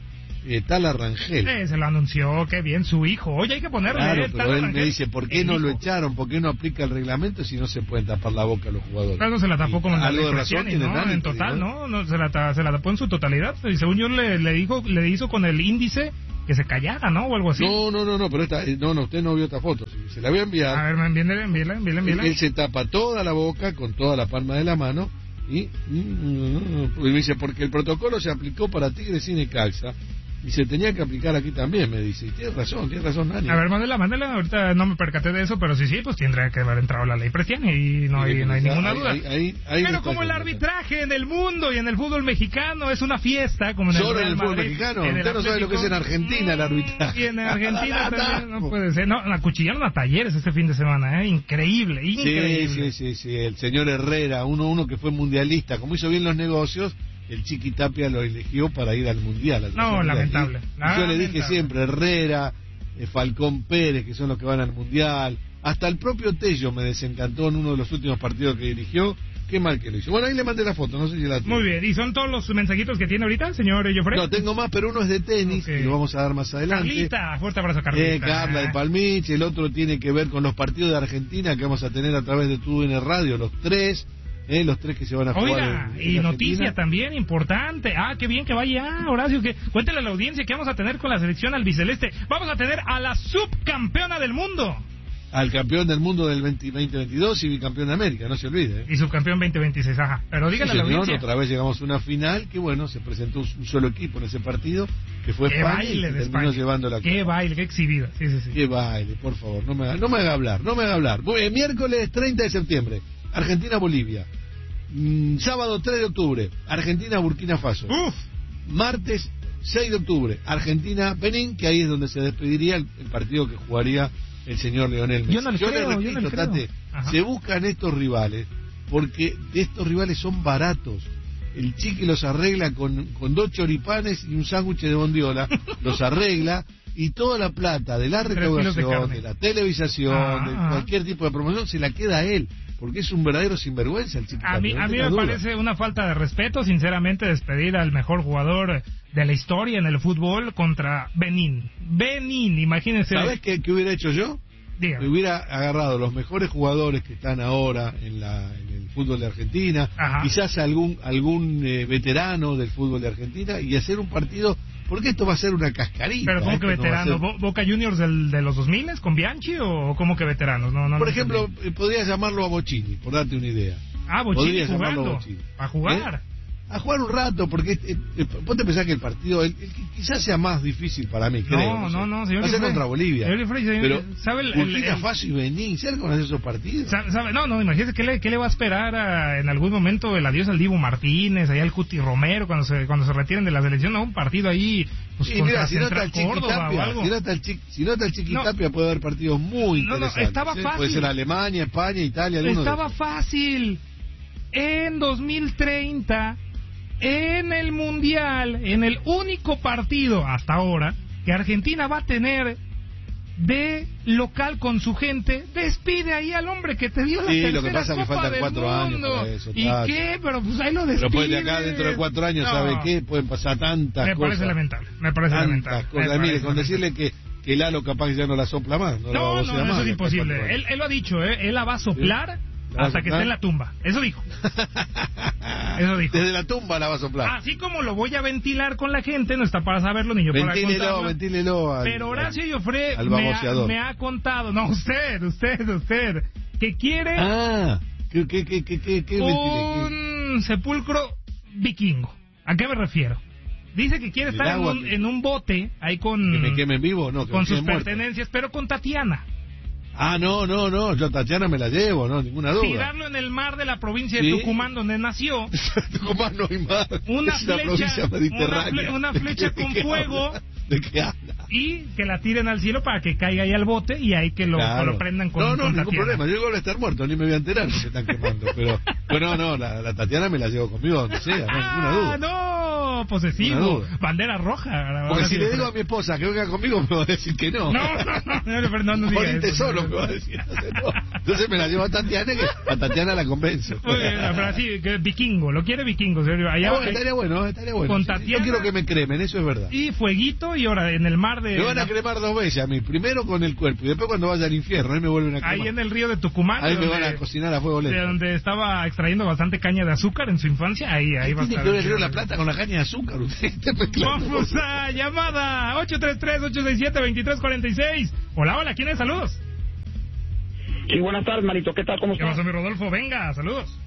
eh, Tala Rangel. Eh, se lo anunció, qué bien, su hijo. Oye, hay que ponerle. Claro, eh, pero Tala él Rangel, me dice, ¿por qué no hijo. lo echaron? ¿Por qué no aplica el reglamento si no se pueden tapar la boca a los jugadores? Claro, no se la tapó Y como en la algo ley de razón Cristiani, tiene ¿no? Nani, En te total, digo, ¿no? no se, la ta- se la tapó en su totalidad. Y según yo le, le dijo, le hizo con el índice que se callara, ¿no? O algo así. No, no, no, no, pero esta, no, no, usted no vio esta foto. Se la voy a enviar. A ver, envíenle, envíenle, envíenle, envíenle. Él se tapa toda la boca con toda la palma de la mano y, y me dice, porque el protocolo se aplicó para Tigres y Necaxa y se tenía que aplicar aquí también, me dice. Y tiene razón, tiene razón, Nani. A ver, mándela, mándela. Ahorita no me percaté de eso, pero sí, sí, pues tendría que haber entrado la ley Cristiani y no hay, no hay ninguna ahí, duda. ahí, ahí, ahí pero como el arbitraje en el mundo y en el fútbol mexicano es una fiesta, como en el Solo Real en el fútbol Madrid, mexicano. en el Usted no sabe lo que es en Atlético, Argentina el arbitraje. y en Argentina también no puede ser. No, acuchillaron a Talleres este fin de semana, ¿eh? Increíble, increíble. Sí, sí, sí, sí. El señor Herrera, uno uno que fue mundialista, como hizo bien los negocios, el Chiqui Tapia lo eligió para ir al mundial. Al No, mundial. lamentable. Y, y yo le dije lamentable. siempre, Herrera, eh, Falcón Pérez, que son los que van al mundial. Hasta el propio Tello me desencantó en uno de los últimos partidos que dirigió. Qué mal que lo hizo. Bueno, ahí le mandé la foto, no sé si la tiene. Muy bien, ¿y son todos los mensajitos que tiene ahorita, señor Joffre? No, tengo más, pero uno es de tenis, Okay. y lo vamos a dar más adelante. Carlita, fuerte abrazo, Carlita. Eh, Carla de Palmich, el otro tiene que ver con los partidos de Argentina que vamos a tener a través de tu N Radio, los tres, eh, los tres que se van a jugar. Oiga, en, en y Argentina. noticia también importante. Ah, qué bien que vaya, Horacio. Que cuéntale a la audiencia que vamos a tener con la selección albiceleste. Vamos a tener a la subcampeona del mundo. Al campeón del mundo del veinte veintidós y bicampeón de América, no se olvide. ¿eh? Y subcampeón veinte veintiséis, ajá. Pero dígale Sí, a la señor, audiencia. otra vez llegamos a una final que, bueno, se presentó un solo equipo en ese partido, que fue Qué España, baile y de terminó España. llevando la Qué copa. baile, qué exhibida. Sí, sí, sí. Qué baile, por favor, no me, haga, no me haga hablar, no me haga hablar. Bueno, miércoles treinta de septiembre, Argentina-Bolivia. Mm, sábado tres de octubre, Argentina-Burkina Faso. Uf. Martes seis de octubre, Argentina-Benín, que ahí es donde se despediría el, el partido que jugaría el señor Lionel Messi. Yo no le creo, le yo no repito, le creo. Tate, Ajá. se buscan estos rivales porque estos rivales son baratos. El Chiqui los arregla con, con dos choripanes y un sándwich de bondiola, los arregla y toda la plata de la Tres kilos de recaudación, carne. de la televisación, Ah, de ah. cualquier tipo de promoción, se la queda a él, porque es un verdadero sinvergüenza el Chiqui. A mí, Tapia, no a mí tenga me duda. parece una falta de respeto, sinceramente, despedir al mejor jugador de la historia en el fútbol contra Benín. Benín, imagínense. ¿Sabes qué, qué hubiera hecho yo? Dígame. Hubiera agarrado los mejores jugadores que están ahora en, la, en el fútbol de Argentina, Ajá. quizás algún algún eh, veterano del fútbol de Argentina y hacer un partido, porque esto va a ser una cascarita. Pero ¿cómo esto que no va a veterano? ser- ¿Bo- ¿Boca Juniors del, de los dos mil con Bianchi o cómo que veteranos? No, no, Por no ejemplo, entendí. eh, podría llamarlo a Bochini, por darte una idea. Ah, Bochini podría llamarlo jugando. Bochini. A jugar. ¿Eh? A jugar un rato, porque eh, eh, vos te pensás que el partido el, el que quizás sea más difícil para mí, creo. No, sé. no, no, señor Va a ser Ifrey. contra Bolivia. Señor Ifrey, señor- pero ¿sabe el- el- Burkina el- Faso y Benín, ¿sabes cómo hacer esos partidos? Sa- ¿Sabe? No, no, imagínese qué le, qué le va a esperar a- en algún momento el adiós al Dibu Martínez, allá al Cuti Romero, cuando se cuando se retiren de la selección, ¿no? Un partido ahí pues, Sí, contra mira, si no está Central el Chiqui Córdoba o Tapia, algo. si no está el Chiqui, si no está el Chiqui No. Tapia, puede haber partidos muy No, no, interesantes. estaba ¿eh? fácil. Puede ser Alemania, España, Italia, alguno de Estaba esos. fácil. En dos mil treinta, en el Mundial, en el único partido hasta ahora que Argentina va a tener de local con su gente, despide ahí al hombre que te dio la Sí, tercera lo que pasa es que Copa faltan del cuatro años Mundo. para eso, ¿Y Tati. qué? Pero pues ahí lo despide. Pero pues de acá dentro de cuatro años, No. ¿sabe qué? Pueden pasar tantas Me cosas. parece lamentable, me parece tantas lamentable. cosas. Me Mire, parece con lamentable. decirle que, que Lalo capaz que ya no la sopla más. No, la No, babosea no, más eso es de acá a cuatro imposible. años. Él, él lo ha dicho, ¿eh? Él la va a soplar ¿La va a hasta que soplar? esté en la tumba. Eso dijo. Eso dijo. Desde la tumba la va a soplar. Así como lo voy a ventilar con la gente, no está para saberlo ni yo para Ventílelo, contarlo. ventílelo al- Pero Horacio Joffre al me, ha, baboseador. me ha contado, no usted, usted, usted, que quiere Ah, ¿qué, qué, qué, qué, qué, qué ventilé? un sepulcro vikingo. ¿A qué me refiero? Dice que quiere ¿El estar en agua un, que- en un bote ahí con, ¿Que me quemen vivo? No, que con me sus quemen muerto. pertenencias, pero con Tatiana. Ah, no, no, no, yo a Tatiana me la llevo, no, ninguna duda. Tirarlo en el mar de la provincia Sí. de Tucumán, donde nació. Tucumán no hay mar. Una es una flecha, provincia mediterránea. una fle- una flecha ¿De con qué fuego. habla? ¿De qué habla? Y que la tiren al cielo para que caiga ahí al bote y ahí que lo, Claro. lo prendan con, No, no, con ningún Tatiana. problema. Yo voy a estar muerto, ni me voy a enterar si se están quemando. Pero, pero no, no, la, la Tatiana me la llevo conmigo donde sea, no hay ninguna Ah, duda. no, demasiado posesivo, bandera roja. Porque si le digo a mi esposa que venga conmigo, me va a decir que no. No, no, no, no, no, no Ponete solo, me va a decir. Entonces, no. Entonces me la llevo a Tatiana, que a Tatiana la convenzo. Muy bien, pero así, que vikingo, lo quiere vikingo. Allá, no, estaría bueno, estaría bueno. Con Tatiana, yo quiero que me cremen, eso es verdad. Y fueguito, y ahora en el mar de... Me van a cremar dos veces a mí, primero con el cuerpo, y después cuando vaya al infierno, ahí me vuelven a cremar. Ahí en el río de Tucumán. Ahí donde, me van a cocinar a fuego lento. De donde estaba extrayendo bastante caña de azúcar en su infancia, ahí, ahí va a estar. Tiene que ver el río de la Plata con la caña de azúcar. Usted Vamos a llamada ocho tres tres, ocho seis siete, dos tres cuatro seis. Hola, hola, ¿quién es? Saludos. Sí, buenas tardes, Marito. ¿Qué tal? ¿Cómo estás? ¿Qué pasa, mi Rodolfo? Venga, saludos.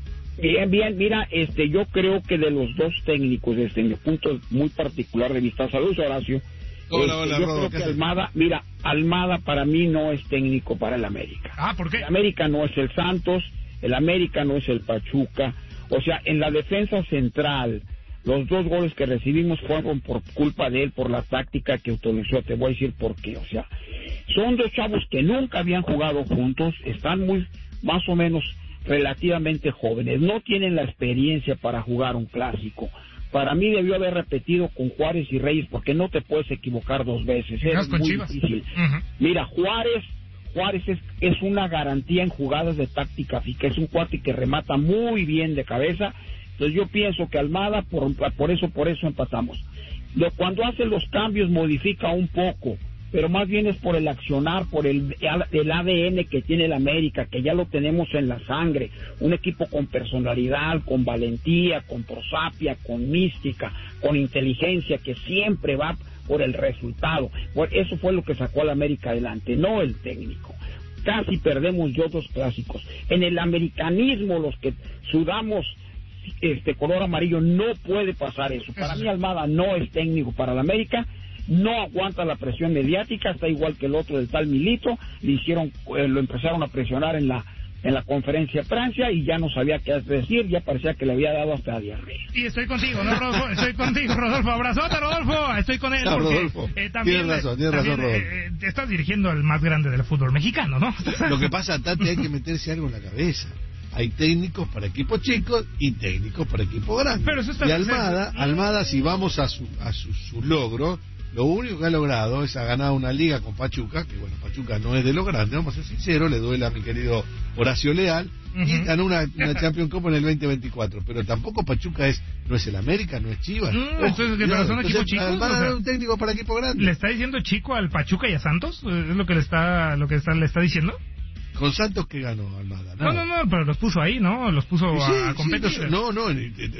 Bien, bien. Mira, este, yo creo que de los dos técnicos, desde mi punto muy particular de vista, saludos, Horacio. Hola, este, hola, yo Rodo, creo que Almada, mira, Almada para mí no es técnico para el América. Ah, ¿por qué? El América no es el Santos, el América no es el Pachuca. O sea, en la defensa central, los dos goles que recibimos fueron por culpa de él, por la táctica que utilizó. Te voy a decir por qué. O sea, son dos chavos que nunca habían jugado juntos, están muy, más o menos, relativamente jóvenes, no tienen la experiencia para jugar un clásico. Para mí debió haber repetido con Juárez y Reyes, porque no te puedes equivocar dos veces, es muy Chivas. difícil. Uh-huh. Mira, Juárez Juárez es, es una garantía en jugadas de táctica fija, es un cuate que remata muy bien de cabeza. Entonces yo pienso que Almada, por, por eso por eso empatamos. Lo, cuando hace los cambios modifica un poco, pero más bien es por el accionar, por el, el A D N que tiene el América, que ya lo tenemos en la sangre, un equipo con personalidad, con valentía, con prosapia, con mística, con inteligencia, que siempre va por el resultado. Por eso fue lo que sacó al América adelante, no el técnico. Casi perdemos yo dos clásicos. En el americanismo, los que sudamos este color amarillo, no puede pasar eso. Para mí Almada no es técnico para el América, no aguanta la presión mediática, está igual que el otro del tal Milito, le hicieron, eh, lo empezaron a presionar en la en la conferencia de Francia y ya no sabía qué decir, ya parecía que le había dado hasta diarrea. Y estoy contigo, ¿no, Rodolfo? Estoy contigo, Rodolfo. Abrazote, Rodolfo. Estoy con él. No, porque, Rodolfo. Eh, también, tienes razón, tienes también, razón, Rodolfo. Eh, te estás dirigiendo al más grande del fútbol mexicano, ¿no? Lo que pasa, Tati, hay que meterse algo en la cabeza. Hay técnicos para equipos chicos y técnicos para equipos grandes. Pero eso está y Almada, Almada, si vamos a su, a su, su logro, lo único que ha logrado es ha ganado una liga con Pachuca, que bueno, Pachuca no es de lo grande, vamos a ser sinceros, le duele a mi querido Horacio Leal, uh-huh. y ganó una, una Champions Cup en el veinte veinticuatro, pero tampoco Pachuca es, no es el América, no es Chivas. No, Ojo, entonces, ¿pero cuidado, son equipos chicos? Van a o sea, dar un técnico para equipo grande. ¿Le está diciendo chico al Pachuca y a Santos? ¿Es lo que le está, lo que está, le está diciendo? Con Santos que ganó Almada. No, no, no, pero los puso ahí, ¿no? Los puso sí, a, a competir. Sí, no, no,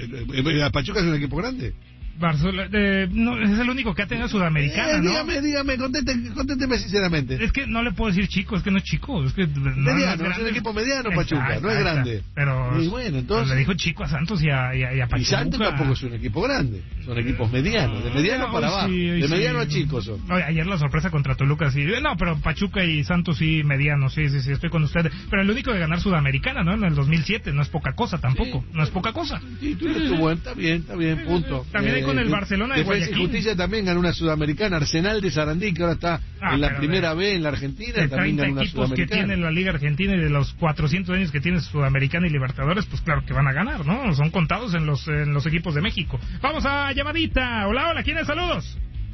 no, Pachuca es un equipo grande. Barcelona, eh, no, es el único que ha tenido Sudamericana, eh, ¿no? Dígame, dígame, conténteme, conténteme sinceramente. Es que no le puedo decir chico, es que no es chico, es que no mediano, es, es un equipo mediano, Pachuca, exacto, no es grande. Pero y bueno, entonces le dijo chico a Santos y a, y a, y a Pachuca. Y Santos tampoco es un equipo grande, son equipos medianos, de mediano no, para abajo, sí, de sí. mediano a chico son. No, ayer la sorpresa contra Toluca, sí, no, pero Pachuca y Santos sí, mediano, sí, sí, sí, estoy con usted. Pero el único de ganar Sudamericana, ¿no? En el dos mil siete, no es poca cosa tampoco, sí. no es poca cosa. Sí, tú eres tu buen, está bien, está bien, punto. También hay eh, con el Barcelona de Defensa y Justicia también ganó una Sudamericana, Arsenal de Sarandí, que ahora está ah, en la primera B en la Argentina, también ganó una equipos que tiene la Liga Argentina y de los cuatrocientos años que tiene Sudamericana y Libertadores, pues claro que van a ganar, ¿no? Son contados en los en los equipos de México. Vamos a llamadita. Hola, hola, ¿quién es? Saludos.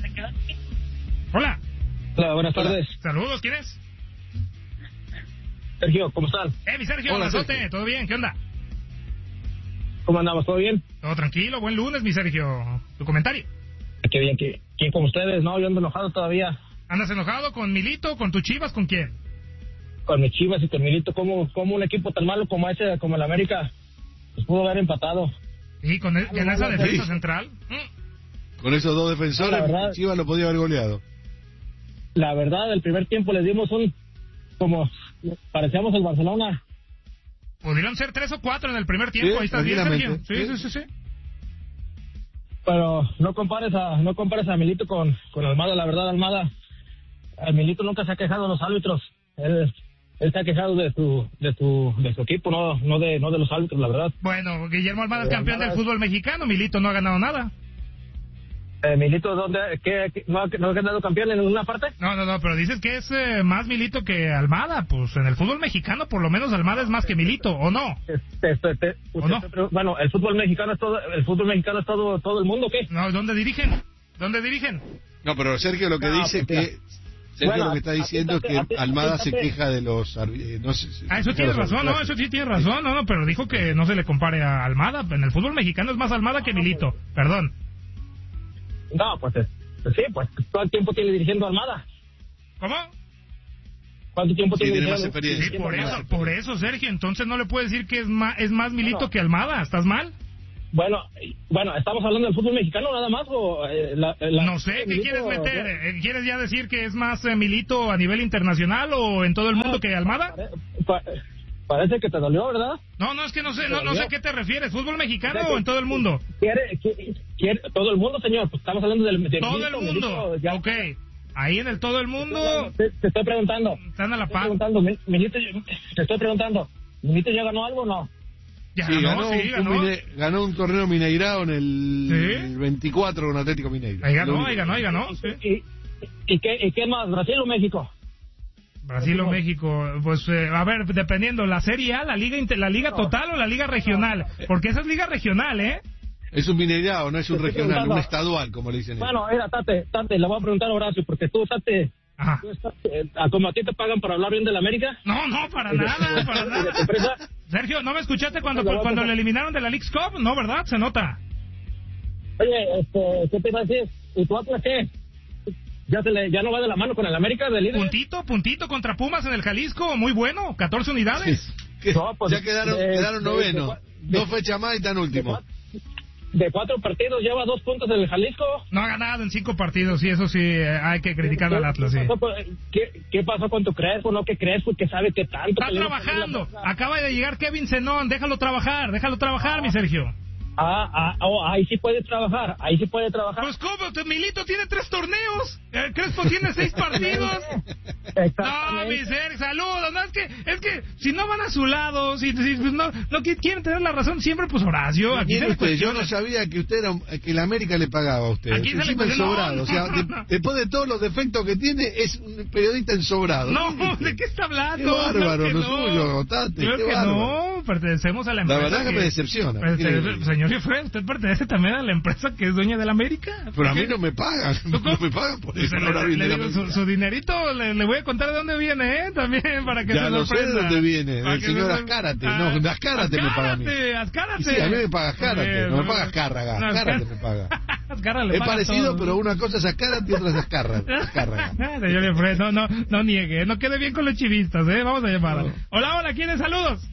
Hola. Hola, buenas tardes. Saludos, ¿quién es? Sergio, ¿cómo están? Eh, mi Sergio, hola, Sergio. ¿Todo bien? ¿Qué onda? ¿Cómo andamos? ¿Todo bien? Todo tranquilo, buen lunes, mi Sergio. ¿Tu comentario? Qué bien, que ¿quién con ustedes? No, yo ando enojado todavía. ¿Andas enojado con Milito, con tus Chivas, con quién? Con mis Chivas y con Milito. ¿Cómo, cómo un equipo tan malo como ese, como el América, pues pudo haber empatado? ¿Y con el, en esa defensa sí. central? ¿Mm? Con esos dos defensores, verdad, Chivas lo podía haber goleado. La verdad, el primer tiempo les dimos un... como parecíamos el Barcelona. Pudieron ser tres o cuatro en el primer tiempo, sí, ahí estás bien, Sergio. Sí, sí, sí, sí. sí. Pero no compares a no compares a Milito con, con Almada, la verdad, Almada, a Milito nunca se ha quejado de los árbitros, él, él se ha quejado de su de su de su equipo, no no de no de los árbitros, la verdad. Bueno, Guillermo Almada es campeón Almada del fútbol mexicano, Milito no ha ganado nada. Eh, Milito, ¿dónde? ¿Qué, qué, no, ¿No ha quedado campeón en ninguna parte? No, no, no, pero dices que es eh, más Milito que Almada. Pues en el fútbol mexicano, por lo menos Almada es más que Milito, ¿o no? Te, te, te, ¿O no? Te, bueno, el fútbol mexicano es todo, el fútbol mexicano es todo, todo el mundo, ¿qué? No, ¿dónde dirigen? ¿Dónde dirigen? No, pero Sergio lo que no, dice pues, que... Sergio bueno, lo que está diciendo es que atítate, Almada atítate. se queja de los... Eh, no sé, ah, eso tiene razón, no, eso sí tiene razón, no, no, pero dijo que no se le compare a Almada. En el fútbol mexicano es más Almada que Milito, perdón. No, pues, pues sí, pues ¿cuánto tiempo tiene dirigiendo Almada? ¿Cómo? ¿Cuánto tiempo sí, tiene dirigiendo? Más experiencia. Sí, por eso, por eso, Sergio, entonces no le puedes decir que es más, es más Milito bueno. que Almada, ¿estás mal? Bueno, bueno, ¿estamos hablando del fútbol mexicano nada más o...? Eh, la, la, no sé, ¿qué Milito, quieres meter? ¿Eh? ¿Quieres ya decir que es más eh, Milito a nivel internacional o en todo el mundo ah, que Almada? Pare, pa, parece que te dolió, ¿verdad? No, no, es que no sé, no, no sé a qué te refieres, ¿fútbol mexicano o, sea, o en todo el mundo? ¿Quiere, quiere, quiere, todo el mundo, señor, pues estamos hablando del... del todo Milito, el mundo, Milito, ya. Ok, ahí en el todo el mundo... Te, te estoy preguntando. Están a la paz. Milito, te estoy preguntando, ¿Milito ya ganó algo o no? Ya, sí, ganó, ganó, sí, ganó. Un mine, ganó un torneo mineirado en el, ¿sí? el veinticuatro con Atlético Mineiro. Ahí ganó, ahí ganó, ahí ganó. Sí. ¿Y, y, qué, ¿Y qué más? ¿Brasil o México? Brasil o México. Pues, eh, a ver, dependiendo, ¿la Serie A, la Liga la liga no. total o la Liga regional? Porque esa es Liga regional, ¿eh? Es un mineirado, no es un regional, un estadual, como le dicen. Bueno, era, Tate, Tate, le voy a preguntar a Horacio, porque tú, Tate... Ajá. Estás, eh, ¿Como a ti te pagan por hablar bien de la América? No, no, para nada, para nada. Sergio, ¿no me escuchaste cuando cuando le eliminaron de la Leagues Cup? No, ¿verdad? Se nota. Oye, este, ¿qué te iba a decir? ¿Y tu Atlas qué? ¿Ya, se le, ¿Ya no va de la mano con el América del líder? Puntito, puntito contra Pumas en el Jalisco, muy bueno, catorce unidades. Sí. No, pues, ya quedaron, de, quedaron noveno, dos fechas más y están últimos. De cuatro partidos lleva dos puntos en el Jalisco. No ha ganado en cinco partidos, y eso sí, eh, hay que criticar al Atlas, sí. ¿Qué, ¿Qué pasó con tu Crespo? ¿No que Crespo que sabe que tanto? Está trabajando, acaba de llegar Kevin Zenón, déjalo trabajar, déjalo trabajar, ah. mi Sergio. Ah, ah, oh, ahí sí puede trabajar, ahí sí puede trabajar. Pues cómo, Milito tiene tres torneos, eh, Crespo tiene seis partidos. No, mi Sergio, saludos, no, es que, es que, si no van a su lado, si, si no, no quieren tener la razón siempre, pues Horacio, aquí se usted, yo no sabía que usted era, que la América le pagaba a usted. Aquí se le cuestiona, sobrado, no, o sea, no, no. De, después de todos los defectos que tiene, es un periodista ensobrado. No, ¿de qué está hablando? Qué bárbaro, no, no suyo, Tate, creo qué que bárbaro. no, pertenecemos a la empresa. La verdad que, que me decepciona. Pues, señor Jeffrey, usted pertenece también a la empresa que es dueña de la América. Pero a mí no me pagan, no me pagan por eso. Le, le digo, su, su dinerito, le, le voy a contar de dónde viene, ¿eh? También, para que ya se no sorprenda. sé de dónde viene, del señor Azcárate. Ah, no, Azcárate me paga a mí. Azcárate, sí, a mí me paga Azcárate, no me paga Azcárraga, no, Azcárate me paga. Es parecido, todo, pero una cosa es Azcárate y otra es Azcárraga. Señor Jeffrey, no, no, no niegue, no quede bien con los chivistas, ¿eh? Vamos a llamar. No. Hola, hola, ¿quién es? Saludos.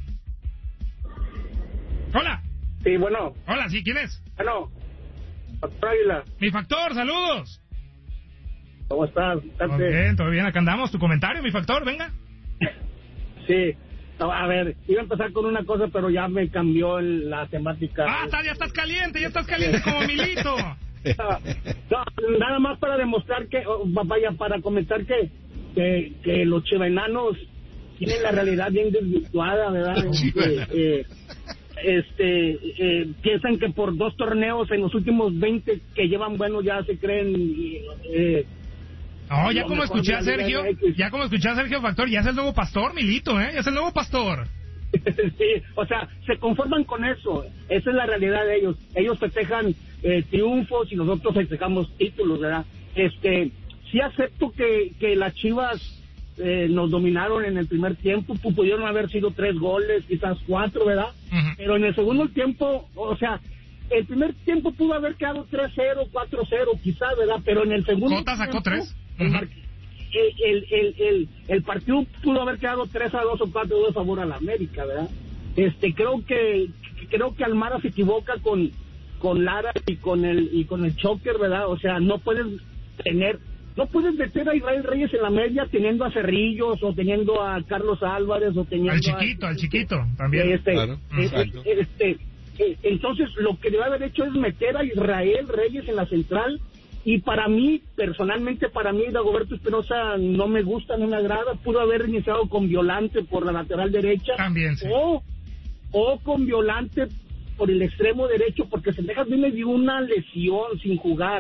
Hola. Sí, bueno. Hola, sí, ¿quién es? Bueno. Factor Águila. Mi Factor, saludos. ¿Cómo estás? Todo bien, todo bien, acá andamos. ¿Tu comentario, mi Factor? Venga. Sí, a ver, iba a empezar con una cosa, pero ya me cambió el, la temática. Ah, está, ya estás caliente, ya estás caliente como Milito. No, nada más para demostrar que, vaya, para comentar que, que, que los chivenanos tienen la realidad bien desvirtuada, ¿verdad? Este, eh, este eh, piensan que por dos torneos en los últimos veinte que llevan buenos ya se creen eh, no, ya como escuché a Sergio, ya como escuché a Sergio Factor, ya es el nuevo pastor, Milito, ¿eh? Ya es el nuevo pastor. Sí, o sea, se conforman con eso, esa es la realidad de ellos. Ellos festejan eh, triunfos y nosotros festejamos títulos, ¿verdad? Este, sí acepto que, que las Chivas eh, nos dominaron en el primer tiempo, pudieron haber sido tres goles, quizás cuatro, ¿verdad? Uh-huh. Pero en el segundo tiempo, o sea, el primer tiempo pudo haber quedado tres cero, cuatro cero, quizás, ¿verdad? Pero en el segundo Cota sacó tiempo, tres. El, uh-huh. el, el, el, el partido pudo haber quedado tres a dos o cuatro a dos a favor a la América, ¿verdad? Este, creo que creo que Almada se equivoca con con Lara y con el y con el Choker, ¿verdad? O sea, no puedes tener no puedes meter a Israel Reyes en la media teniendo a Cerrillos o teniendo a Carlos Álvarez o teniendo al chiquito, a, al chiquito también. Este, claro, este, este, este, entonces lo que debe haber hecho es meter a Israel Reyes en la central. Y para mí, personalmente para mí, Dagoberto Espinosa no me gusta, no me agrada. Pudo haber iniciado con Violante por la lateral derecha. También, sí. O, o con Violante por el extremo derecho, porque Cendejas viene de una lesión sin jugar.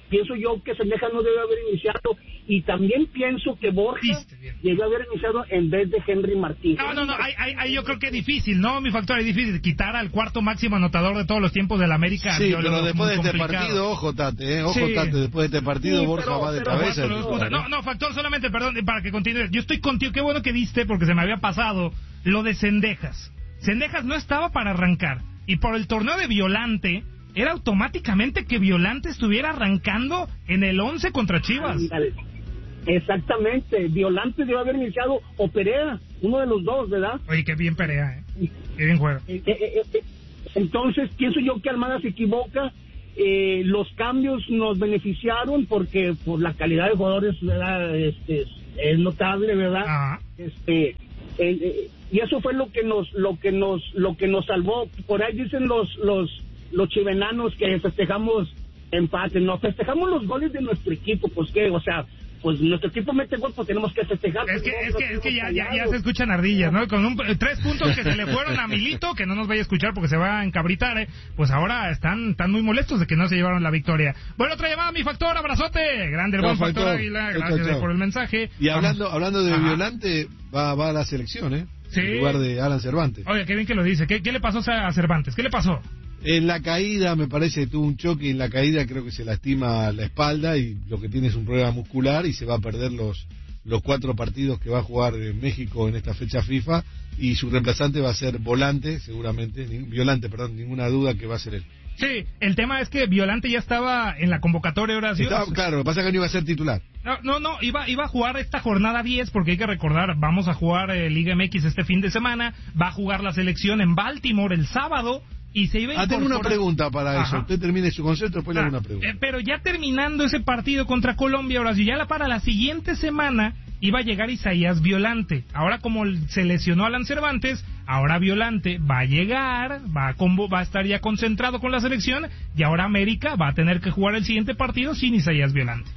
pienso yo que Cendejas no debe haber iniciado, y también pienso que Borja debe haber iniciado en vez de Henry Martín. No, no, no, ahí, ahí, ahí yo creo que es difícil, ¿no? Mi factor es difícil quitar al cuarto máximo anotador de todos los tiempos del América. Sí, pero después de este complicado. partido, ojo Tate, eh, ojo sí. Tate, después de este partido sí, Borja pero, va de pero, cabeza. Pero, no, no, factor, solamente, perdón, para que continúe. Yo estoy contigo, qué bueno que diste, porque se me había pasado lo de Cendejas. Cendejas no estaba para arrancar, y por el torneo de Violante, era automáticamente que Violante estuviera arrancando en el once contra Chivas. Ay, exactamente, Violante debe haber iniciado, o Perea, uno de los dos, ¿verdad? Oye, qué bien Perea, ¿eh? Qué bien juega. Eh, eh, eh, entonces, pienso yo que Almada se equivoca. Eh, los cambios nos beneficiaron porque por la calidad de jugadores, ¿verdad? Este, es notable, ¿verdad? Ajá. Este, eh, eh, y eso fue lo que nos, lo que nos, lo que nos salvó. Por ahí dicen los, los, los chivenanos que festejamos empate, no festejamos los goles de nuestro equipo, pues qué, o sea, pues nuestro equipo mete gol, pues tenemos que festejar. Es que, es que, es que ya, ya, ya se escuchan ardillas, ¿no? Con un, tres puntos que se le fueron a Milito, que no nos vaya a escuchar porque se va a encabritar, ¿eh? Pues ahora están, están muy molestos de que no se llevaron la victoria. Bueno, otra llamada, mi factor, abrazote. Grande el buen no, factor Águila, gracias chao, chao. por el mensaje. Y hablando, Vamos. hablando de Ajá. Violante, va, va a la selección, ¿eh? Sí. En lugar de Alan Cervantes. Oye, qué bien que lo dice. ¿Qué, qué le pasó a Cervantes? ¿Qué le pasó? En la caída, me parece que tuvo un choque, y en la caída creo que se lastima la espalda, y lo que tiene es un problema muscular, y se va a perder los los cuatro partidos que va a jugar en México en esta fecha FIFA, y su reemplazante va a ser Volante, seguramente, Violante, perdón, ninguna duda que va a ser él. Sí, el tema es que Violante ya estaba en la convocatoria ahora sí. Estaba, claro, lo que pasa es que no iba a ser titular. No, no, no, iba, iba a jugar esta jornada diez, porque hay que recordar, vamos a jugar eh, Liga M X este fin de semana, va a jugar la selección en Baltimore el sábado, y se iba a incorporar... Ah, tengo una pregunta para Ajá. eso. Usted termine su concepto, después ah, le hago una pregunta. Eh, pero ya terminando ese partido contra Colombia, ahora sí, ya la, para la siguiente semana iba a llegar Isaías Violante. Ahora, como se lesionó Alan Cervantes, ahora Violante va a llegar, va a, combo, va a estar ya concentrado con la selección, y ahora América va a tener que jugar el siguiente partido sin Isaías Violante.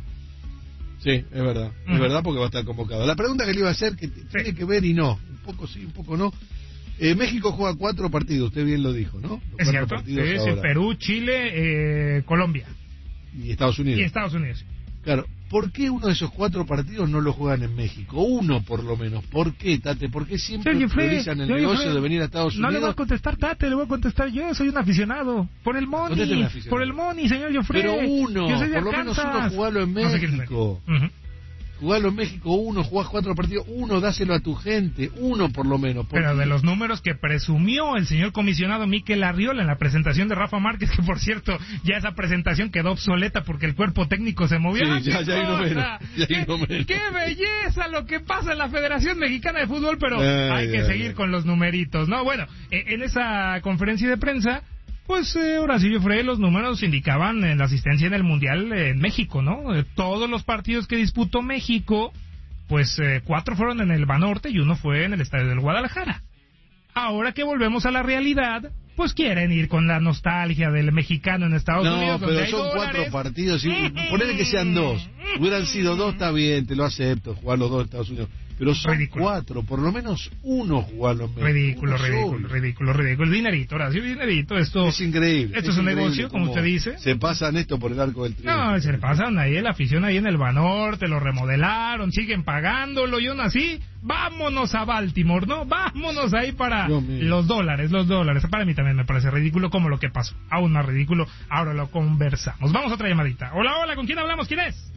Sí, es verdad, uh-huh. es verdad, porque va a estar convocado. La pregunta que le iba a hacer, que sí. tiene que ver y no, un poco sí, un poco no. Eh, México juega cuatro partidos, usted bien lo dijo, ¿no? Los es cierto, sí, sí, Perú, Chile, eh, Colombia. Y Estados Unidos. Y Estados Unidos. Claro, ¿por qué uno de esos cuatro partidos no lo juegan en México? Uno, por lo menos. ¿Por qué, Tate? ¿Por qué siempre priorizan el yo, negocio yo, de venir a Estados Unidos? No le voy a contestar, Tate, le voy a contestar yo. Soy un aficionado. Por el money. Por el money, señor Joffrey. Pero uno, por lo menos uno jugarlo en México. No sé Jugarlo en México, uno, jugás cuatro partidos, uno, dáselo a tu gente, uno por lo menos. Pero de los números que presumió el señor comisionado Mikel Arriola en la presentación de Rafa Márquez, que por cierto, ya esa presentación quedó obsoleta porque el cuerpo técnico se movió. Sí, ya, ya hay números, ya hay números. ¡Qué belleza lo que pasa en la Federación Mexicana de Fútbol! Pero ay, hay que ay, seguir ay. con los numeritos, ¿no? Bueno, en esa conferencia de prensa, pues eh, Horacio Joffrey, los números indicaban en la asistencia en el Mundial eh, en México, ¿no? Eh, todos los partidos que disputó México, pues eh, cuatro fueron en el Banorte y uno fue en el Estadio del Guadalajara. Ahora que volvemos a la realidad, pues quieren ir con la nostalgia del mexicano en Estados no, Unidos. No, pero son cuatro partidos, y ponele que sean dos. Hubieran sido dos, está bien, te lo acepto, jugar los dos en Estados Unidos. Pero son ridículo. cuatro, por lo menos uno jugarlo en México. Ridículo, ridículo, ridículo, ridículo. El dinerito, Horacio, dinerito, esto... Es increíble. Esto es, es un negocio, como usted dice. Se pasan esto por el arco del triunfo. No, se pasan ahí, la afición ahí en el Banorte, lo remodelaron, siguen pagándolo, y aún así, vámonos a Baltimore, ¿no? Vámonos ahí para los dólares, los dólares. Para mí también me parece ridículo como lo que pasó. Aún más ridículo, ahora lo conversamos. Vamos a otra llamadita. Hola, hola, ¿con quién hablamos? ¿Quién es?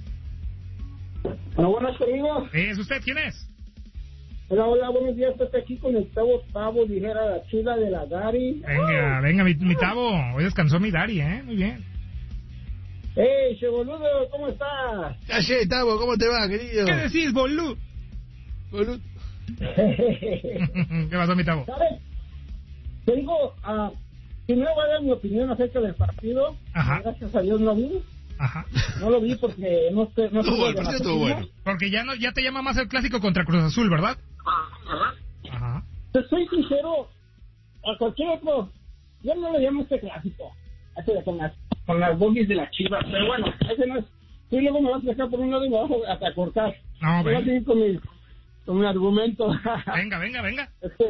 Hola, buenas, amigos. ¿Es usted? ¿Quién es? Hola, hola, buenos días, estoy aquí con el Tavo Tavo, dijera la chula de la Dari. Venga, venga, mi, mi Tavo, hoy descansó mi Dari, ¿eh? Muy bien. Hey, che boludo, ¿cómo estás? Calle, Tavo, ¿cómo te va, querido? ¿Qué decís, boludo? Boludo. ¿Qué pasó, mi Tavo? ¿Sabes? Te digo, uh, primero voy a dar mi opinión acerca del partido. Ajá. Gracias a Dios no vi. Ajá. No lo vi porque no estoy... No estuvo el partido estuvo bueno. Porque ya, no, ya te llama más el clásico contra Cruz Azul, ¿verdad? Ajá. Ajá. Te soy sincero, a cualquier otro, yo no le llamo este clásico, ese de con las, con las bogies de las Chivas, pero bueno, ese no es. Tú luego me vas a dejar por un lado y me vas a hasta cortar. No, voy a seguir con mi, con mi argumento. Venga, venga, venga. Es que,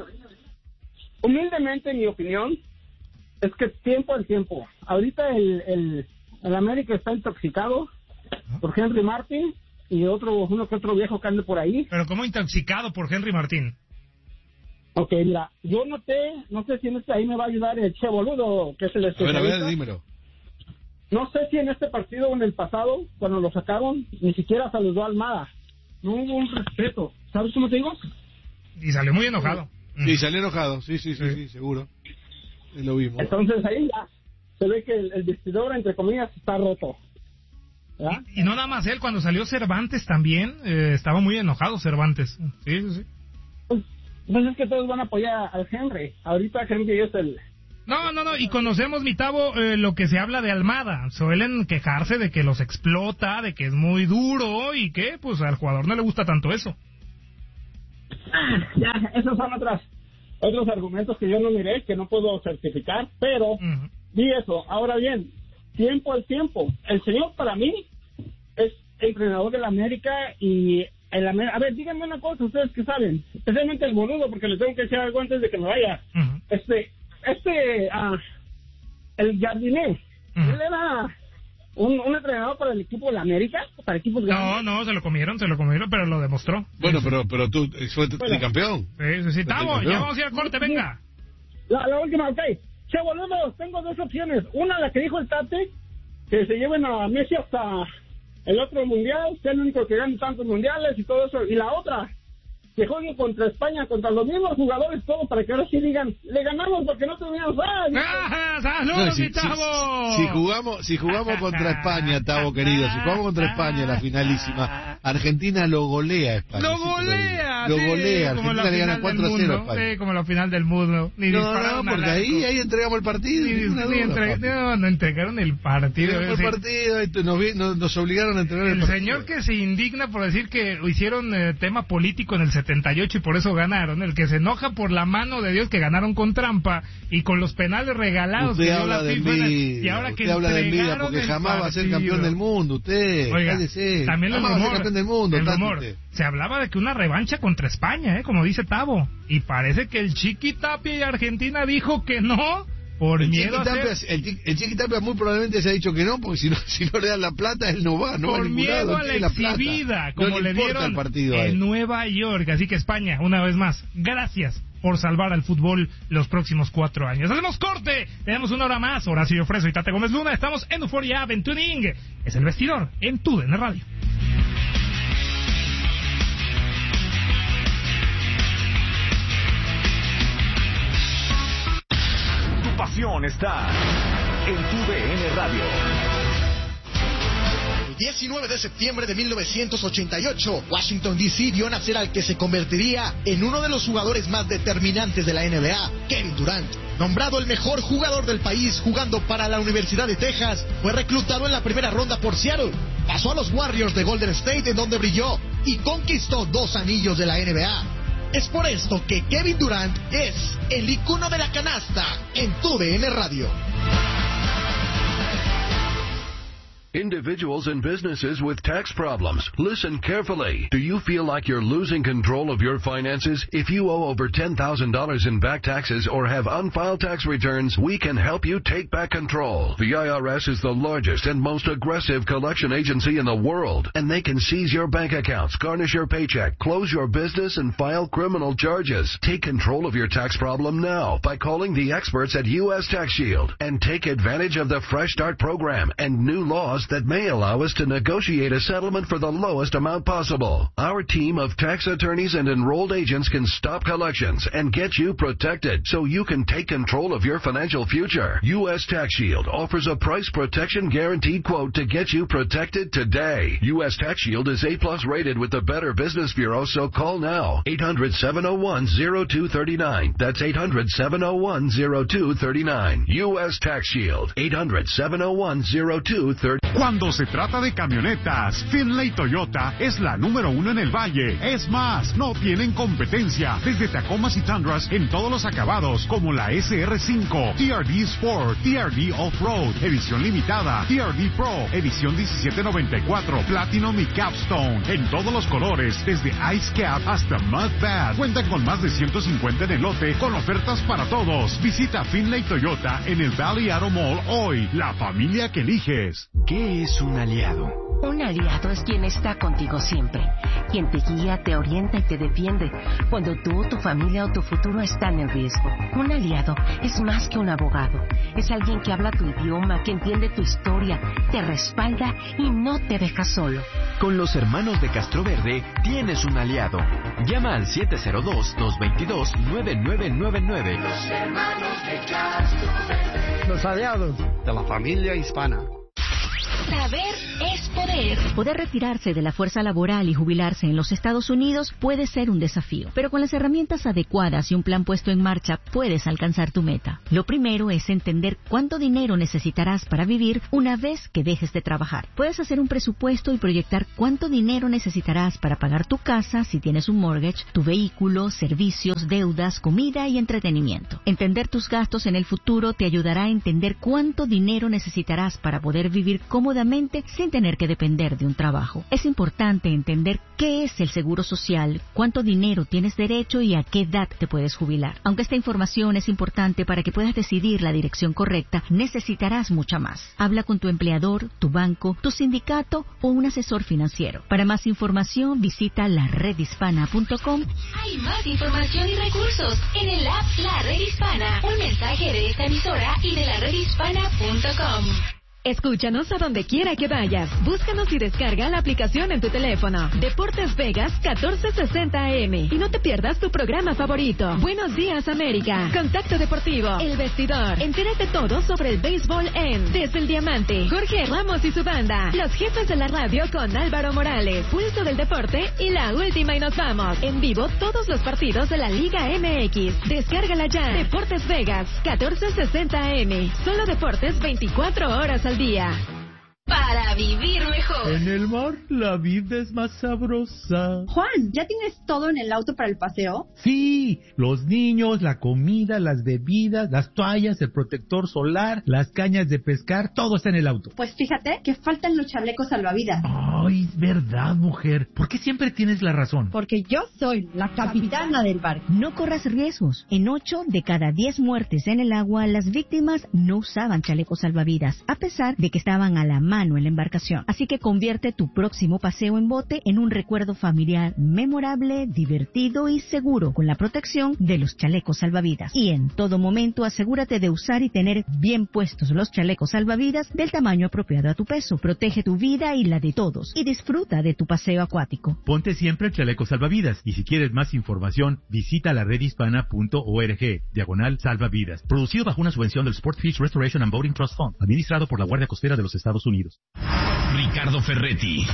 humildemente, mi opinión es que tiempo al tiempo. Ahorita el, el el América está intoxicado por Henry Martin y otro uno que otro viejo que ande por ahí. ¿Pero cómo intoxicado por Henry Martin? Ok, mira, yo noté, no sé si en este ahí me va a ayudar el Che Boludo, que es el especialista. A ver, a ver, dímelo. No sé si en este partido o en el pasado, cuando lo sacaron, ni siquiera saludó a Almada. No hubo un respeto. ¿Sabes cómo te digo? Y salió muy enojado. Sí, salió enojado, sí, sí, sí, sí, seguro. Y lo vimos. Entonces ahí ya se ve que el, el vestidor, entre comillas, está roto. Y, y no nada más él, cuando salió Cervantes también, eh, estaba muy enojado Cervantes. Sí, sí, sí. Pues, pues es que todos van a apoyar al Henry. Ahorita Henry es el... No, no, no, y conocemos, mi Tavo, eh, lo que se habla de Almada. Suelen quejarse de que los explota, de que es muy duro y que, pues, al jugador no le gusta tanto eso. Ah, ya, esos son otras, otros argumentos que yo no miré, que no puedo certificar, pero uh-huh. vi eso. Ahora bien, tiempo al tiempo. El señor, para mí, es entrenador de la América y... El Amer... A ver, díganme una cosa, ustedes que saben, especialmente el Boludo, porque les tengo que decir algo antes de que me vaya. Uh-huh. Este... Este, uh, el Jardiné, uh-huh. él era un, un entrenador para el equipo de la América, para equipos grandes. No, no, se lo comieron, se lo comieron, pero lo demostró. Bueno, pero pero tú fue bueno. campeón. Sí, sí, sí, estamos, ya vamos a ir al corte, venga. La, la última, ok. Che, boludo, tengo dos opciones. Una, la que dijo el Tate, que se lleven a Messi hasta el otro mundial, sea el único que gane tantos mundiales y todo eso. Y la otra, que juegue contra España, contra los mismos jugadores, todo, para que ahora sí digan, le ganamos porque no tuvimos... ¡Ah, saludos, no, si, mi Tavo! Si, si, jugamos, si jugamos contra España, Tavo querido, si jugamos contra España, la finalísima, Argentina lo golea a España. ¡Lo golea! Lo sí, golea, Argentina le gana cuatro a cero a España. Sí, como la final del mundo. Ni no, no, porque ahí, ahí entregamos el partido. Ni, ni duda, entre, no, no entregaron el partido. El partido, nos, nos, nos obligaron a entregar el, el partido. El señor que se indigna por decir que hicieron eh, tema político en el setenta y ocho y por eso ganaron, el que se enoja por la mano de Dios que ganaron con trampa y con los penales regalados. Usted que habla dio la de FIFA, envidia, y ahora usted que habla de envidia porque jamás va a ser campeón del mundo, usted. Oiga, cállese, también el jamás rumor, va a ser campeón del mundo, el rumor, se hablaba de que una revancha contra España, eh, como dice Tavo, y parece que el Chiqui Tapia y Argentina dijo que no. Por el miedo Chiqui Tapia, a ser... el, el Chiqui Tapia muy probablemente se ha dicho que no, porque si no, si no le dan la plata, él no va, no por va a ningún miedo lado, a la la exhibida, plata. como no le, le dieron el partido en Nueva York. Así que España, una vez más, gracias por salvar al fútbol los próximos cuatro años. Hacemos corte, tenemos una hora más. Horacio Freso y Tate Gómez Luna, estamos en Euphoria App, en Tuning. Es el vestidor, en Tu D N Radio. Pasión está en Tu D N Radio. El diecinueve de septiembre de mil novecientos ochenta y ocho, Washington D C vio nacer al que se convertiría en uno de los jugadores más determinantes de la N B A, Kevin Durant. Nombrado el mejor jugador del país jugando para la Universidad de Texas, fue reclutado en la primera ronda por Seattle. Pasó a los Warriors de Golden State, en donde brilló y conquistó dos anillos de la N B A. Es por esto que Kevin Durant es el icono de la canasta en Tu D N Radio. Individuals and businesses with tax problems, listen carefully. Do you feel like you're losing control of your finances? If you owe over ten thousand dollars in back taxes or have unfiled tax returns, we can help you take back control. The I R S is the largest and most aggressive collection agency in the world, and they can seize your bank accounts, garnish your paycheck, close your business, and file criminal charges. Take control of your tax problem now by calling the experts at U S Tax Shield and take advantage of the Fresh Start program and new laws that may allow us to negotiate a settlement for the lowest amount possible. Our team of tax attorneys and enrolled agents can stop collections and get you protected so you can take control of your financial future. U S Tax Shield offers a price protection guaranteed quote to get you protected today. U S Tax Shield is A plus rated with the Better Business Bureau, so call now. eight hundred, seven oh one, oh two three nine. That's eight hundred, seven oh one, oh two three nine. U S Tax Shield. eight hundred, seven oh one, oh two three nine. Cuando se trata de camionetas, Finlay Toyota es la número uno en el valle. Es más, no tienen competencia. Desde Tacomas y Tundras en todos los acabados, como la S R cinco, T R D Sport, T R D Off-Road, edición limitada, T R D Pro, edición diecisiete noventa y cuatro, Platinum y Capstone, en todos los colores, desde Ice Cap hasta Mud Bath. Cuentan con más de ciento cincuenta en el lote, con ofertas para todos. Visita Finlay Toyota en el Valley Auto Mall hoy. La familia que eliges. ¿Qué es un aliado? Un aliado es quien está contigo siempre, quien te guía, te orienta y te defiende cuando tú, tu familia o tu futuro están en riesgo. Un aliado es más que un abogado, es alguien que habla tu idioma, que entiende tu historia, te respalda y no te deja solo. Con los hermanos de Castroverde tienes un aliado. Llama al siete cero dos, dos dos dos, nueve nueve nueve nueve. Los hermanos de Castroverde. Los aliados de la familia hispana. Saber es poder. Poder retirarse de la fuerza laboral y jubilarse en los Estados Unidos puede ser un desafío, pero con las herramientas adecuadas y un plan puesto en marcha puedes alcanzar tu meta. Lo primero es entender cuánto dinero necesitarás para vivir una vez que dejes de trabajar. Puedes hacer un presupuesto y proyectar cuánto dinero necesitarás para pagar tu casa si tienes un mortgage, tu vehículo, servicios, deudas, comida y entretenimiento. Entender tus gastos en el futuro te ayudará a entender cuánto dinero necesitarás para poder vivir cómodamente sin tener que depender de un trabajo. Es importante entender qué es el seguro social, cuánto dinero tienes derecho y a qué edad te puedes jubilar. Aunque esta información es importante para que puedas decidir la dirección correcta, necesitarás mucha más. Habla con tu empleador, tu banco, tu sindicato o un asesor financiero. Para más información, visita la red hispana punto com. Hay más información y recursos en el app La Red Hispana. Un mensaje de esta emisora y de la red hispana punto com. Escúchanos a donde quiera que vayas. Búscanos y descarga la aplicación en tu teléfono. Deportes Vegas catorce sesenta A M. Y no te pierdas tu programa favorito. Buenos días, América. Contacto Deportivo. El Vestidor. Entérate todo sobre el béisbol en Desde el Diamante. Jorge Ramos y su banda. Los jefes de la radio con Álvaro Morales. Pulso del deporte y la última y nos vamos. En vivo todos los partidos de la Liga M X. Descárgala ya. Deportes Vegas catorce sesenta A M. Solo deportes veinticuatro horas al día. Para vivir mejor. En el mar la vida es más sabrosa. Juan, ¿ya tienes todo en el auto para el paseo? Sí, los niños, la comida, las bebidas, las toallas, el protector solar, las cañas de pescar, todo está en el auto. Pues fíjate que faltan los chalecos salvavidas. Ay, es verdad, mujer. ¿Por qué siempre tienes la razón? Porque yo soy la capitana del barco. No corras riesgos. En ocho de cada diez muertes en el agua, las víctimas no usaban chalecos salvavidas, a pesar de que estaban a la mano en la embarcación. Así que convierte tu próximo paseo en bote en un recuerdo familiar memorable, divertido y seguro con la protección de los chalecos salvavidas. Y en todo momento asegúrate de usar y tener bien puestos los chalecos salvavidas del tamaño apropiado a tu peso. Protege tu vida y la de todos y disfruta de tu paseo acuático. Ponte siempre el chaleco salvavidas y si quieres más información visita la red hispana punto org diagonal salvavidas. Producido bajo una subvención del Sportfish Restoration and Boating Trust Fund, administrado por la Guardia Costera de los Estados Unidos. Ricardo Ferretti,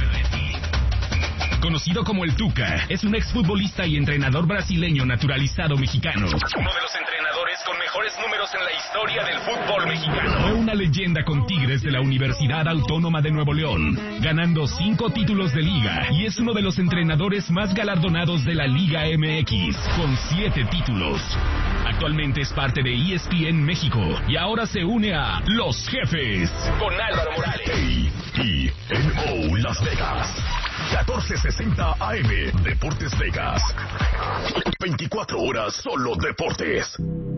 conocido como el Tuca, es un exfutbolista y entrenador brasileño naturalizado mexicano. Uno de los entrenadores con mejores números en la historia del fútbol mexicano. Fue una leyenda con Tigres de la Universidad Autónoma de Nuevo León, ganando cinco títulos de liga, y es uno de los entrenadores más galardonados de la Liga M X, con siete títulos. Actualmente es parte de E S P N México y ahora se une a Los Jefes con Álvaro Morales. A E N O Las Vegas. catorce sesenta A M. Deportes Vegas. veinticuatro horas solo deportes.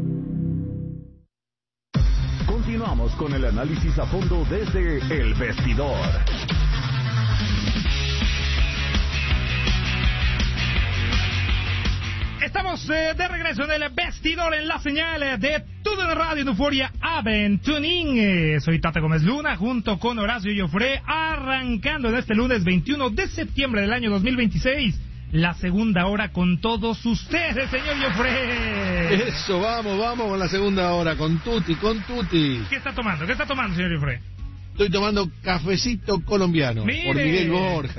Continuamos con el análisis a fondo desde El Vestidor. Estamos eh, de regreso en el Vestidor en la señal de Todo en Radio en Euforia Aventuning. Eh, soy Tata Gómez Luna junto con Horacio Joffre, arrancando en este lunes veintiuno de septiembre del año dos mil veintiséis. La segunda hora con todos ustedes, señor Joffre. Eso, vamos, vamos con la segunda hora, con Tuti, con Tuti. ¿Qué está tomando? ¿Qué está tomando, señor Joffre? Estoy tomando cafecito colombiano. Mire. Por Miguel Borja.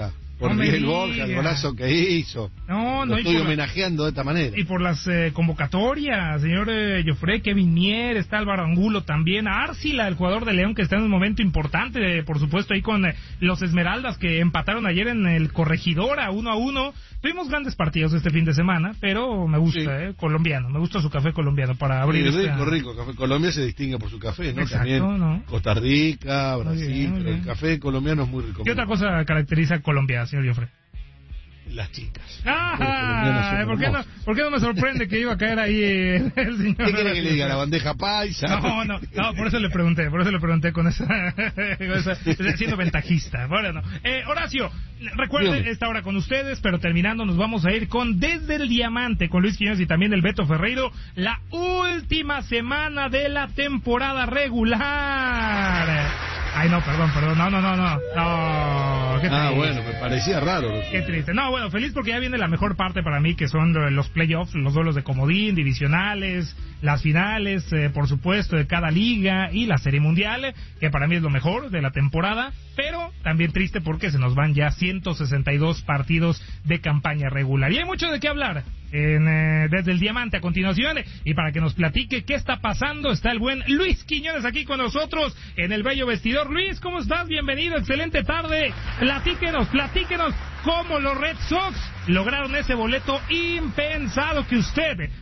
Por no Miguel Borja, el golazo que hizo. No, no. Lo estoy por, homenajeando de esta manera. Y por las eh, convocatorias, señor eh, Joffre, Kevin Mier, está Álvaro Angulo también, Arcila, el jugador de León que está en un momento importante, eh, por supuesto ahí con eh, los Esmeraldas que empataron ayer en el Corregidora, uno a uno. Tuvimos grandes partidos este fin de semana, pero me gusta, sí. eh, colombiano, me gusta su café colombiano para abrir. Sí, esta... rico, rico, café. Colombia se distingue por su café, ¿no? Exacto, también ¿no? Costa Rica, Brasil, muy bien, muy pero bien. el café colombiano es muy rico. ¿Qué otra cosa caracteriza a Colombia, señor Joffre? Las chicas. Ah, ¿por qué, no, ¿por qué no me sorprende que iba a caer ahí el, el señor? ¿Qué quiere que le diga? ¿La bandeja paisa? No, no, no, por eso le pregunté, por eso le pregunté con esa, con esa siendo ventajista. Bueno, eh, Horacio, recuerde Dígame. esta hora con ustedes, pero terminando nos vamos a ir con Desde el Diamante, con Luis Quiñones y también el Beto Ferreiro, la última semana de la temporada regular. Ay, no, perdón, perdón, no, no, no, no, no, qué Ah, triste. bueno, me parecía raro. Qué triste. No, bueno, feliz porque ya viene la mejor parte para mí, que son los playoffs, los duelos de comodín, divisionales, las finales, eh, por supuesto, de cada liga y la Serie Mundial, que para mí es lo mejor de la temporada, pero también triste porque se nos van ya ciento sesenta y dos partidos de campaña regular. Y hay mucho de qué hablar en, eh, desde el Diamante a continuación, y para que nos platique qué está pasando, está el buen Luis Quiñones aquí con nosotros en el bello vestidor. Luis, ¿cómo estás? Bienvenido, excelente tarde. Platíquenos, platíquenos cómo los Red Sox lograron ese boleto impensado que usted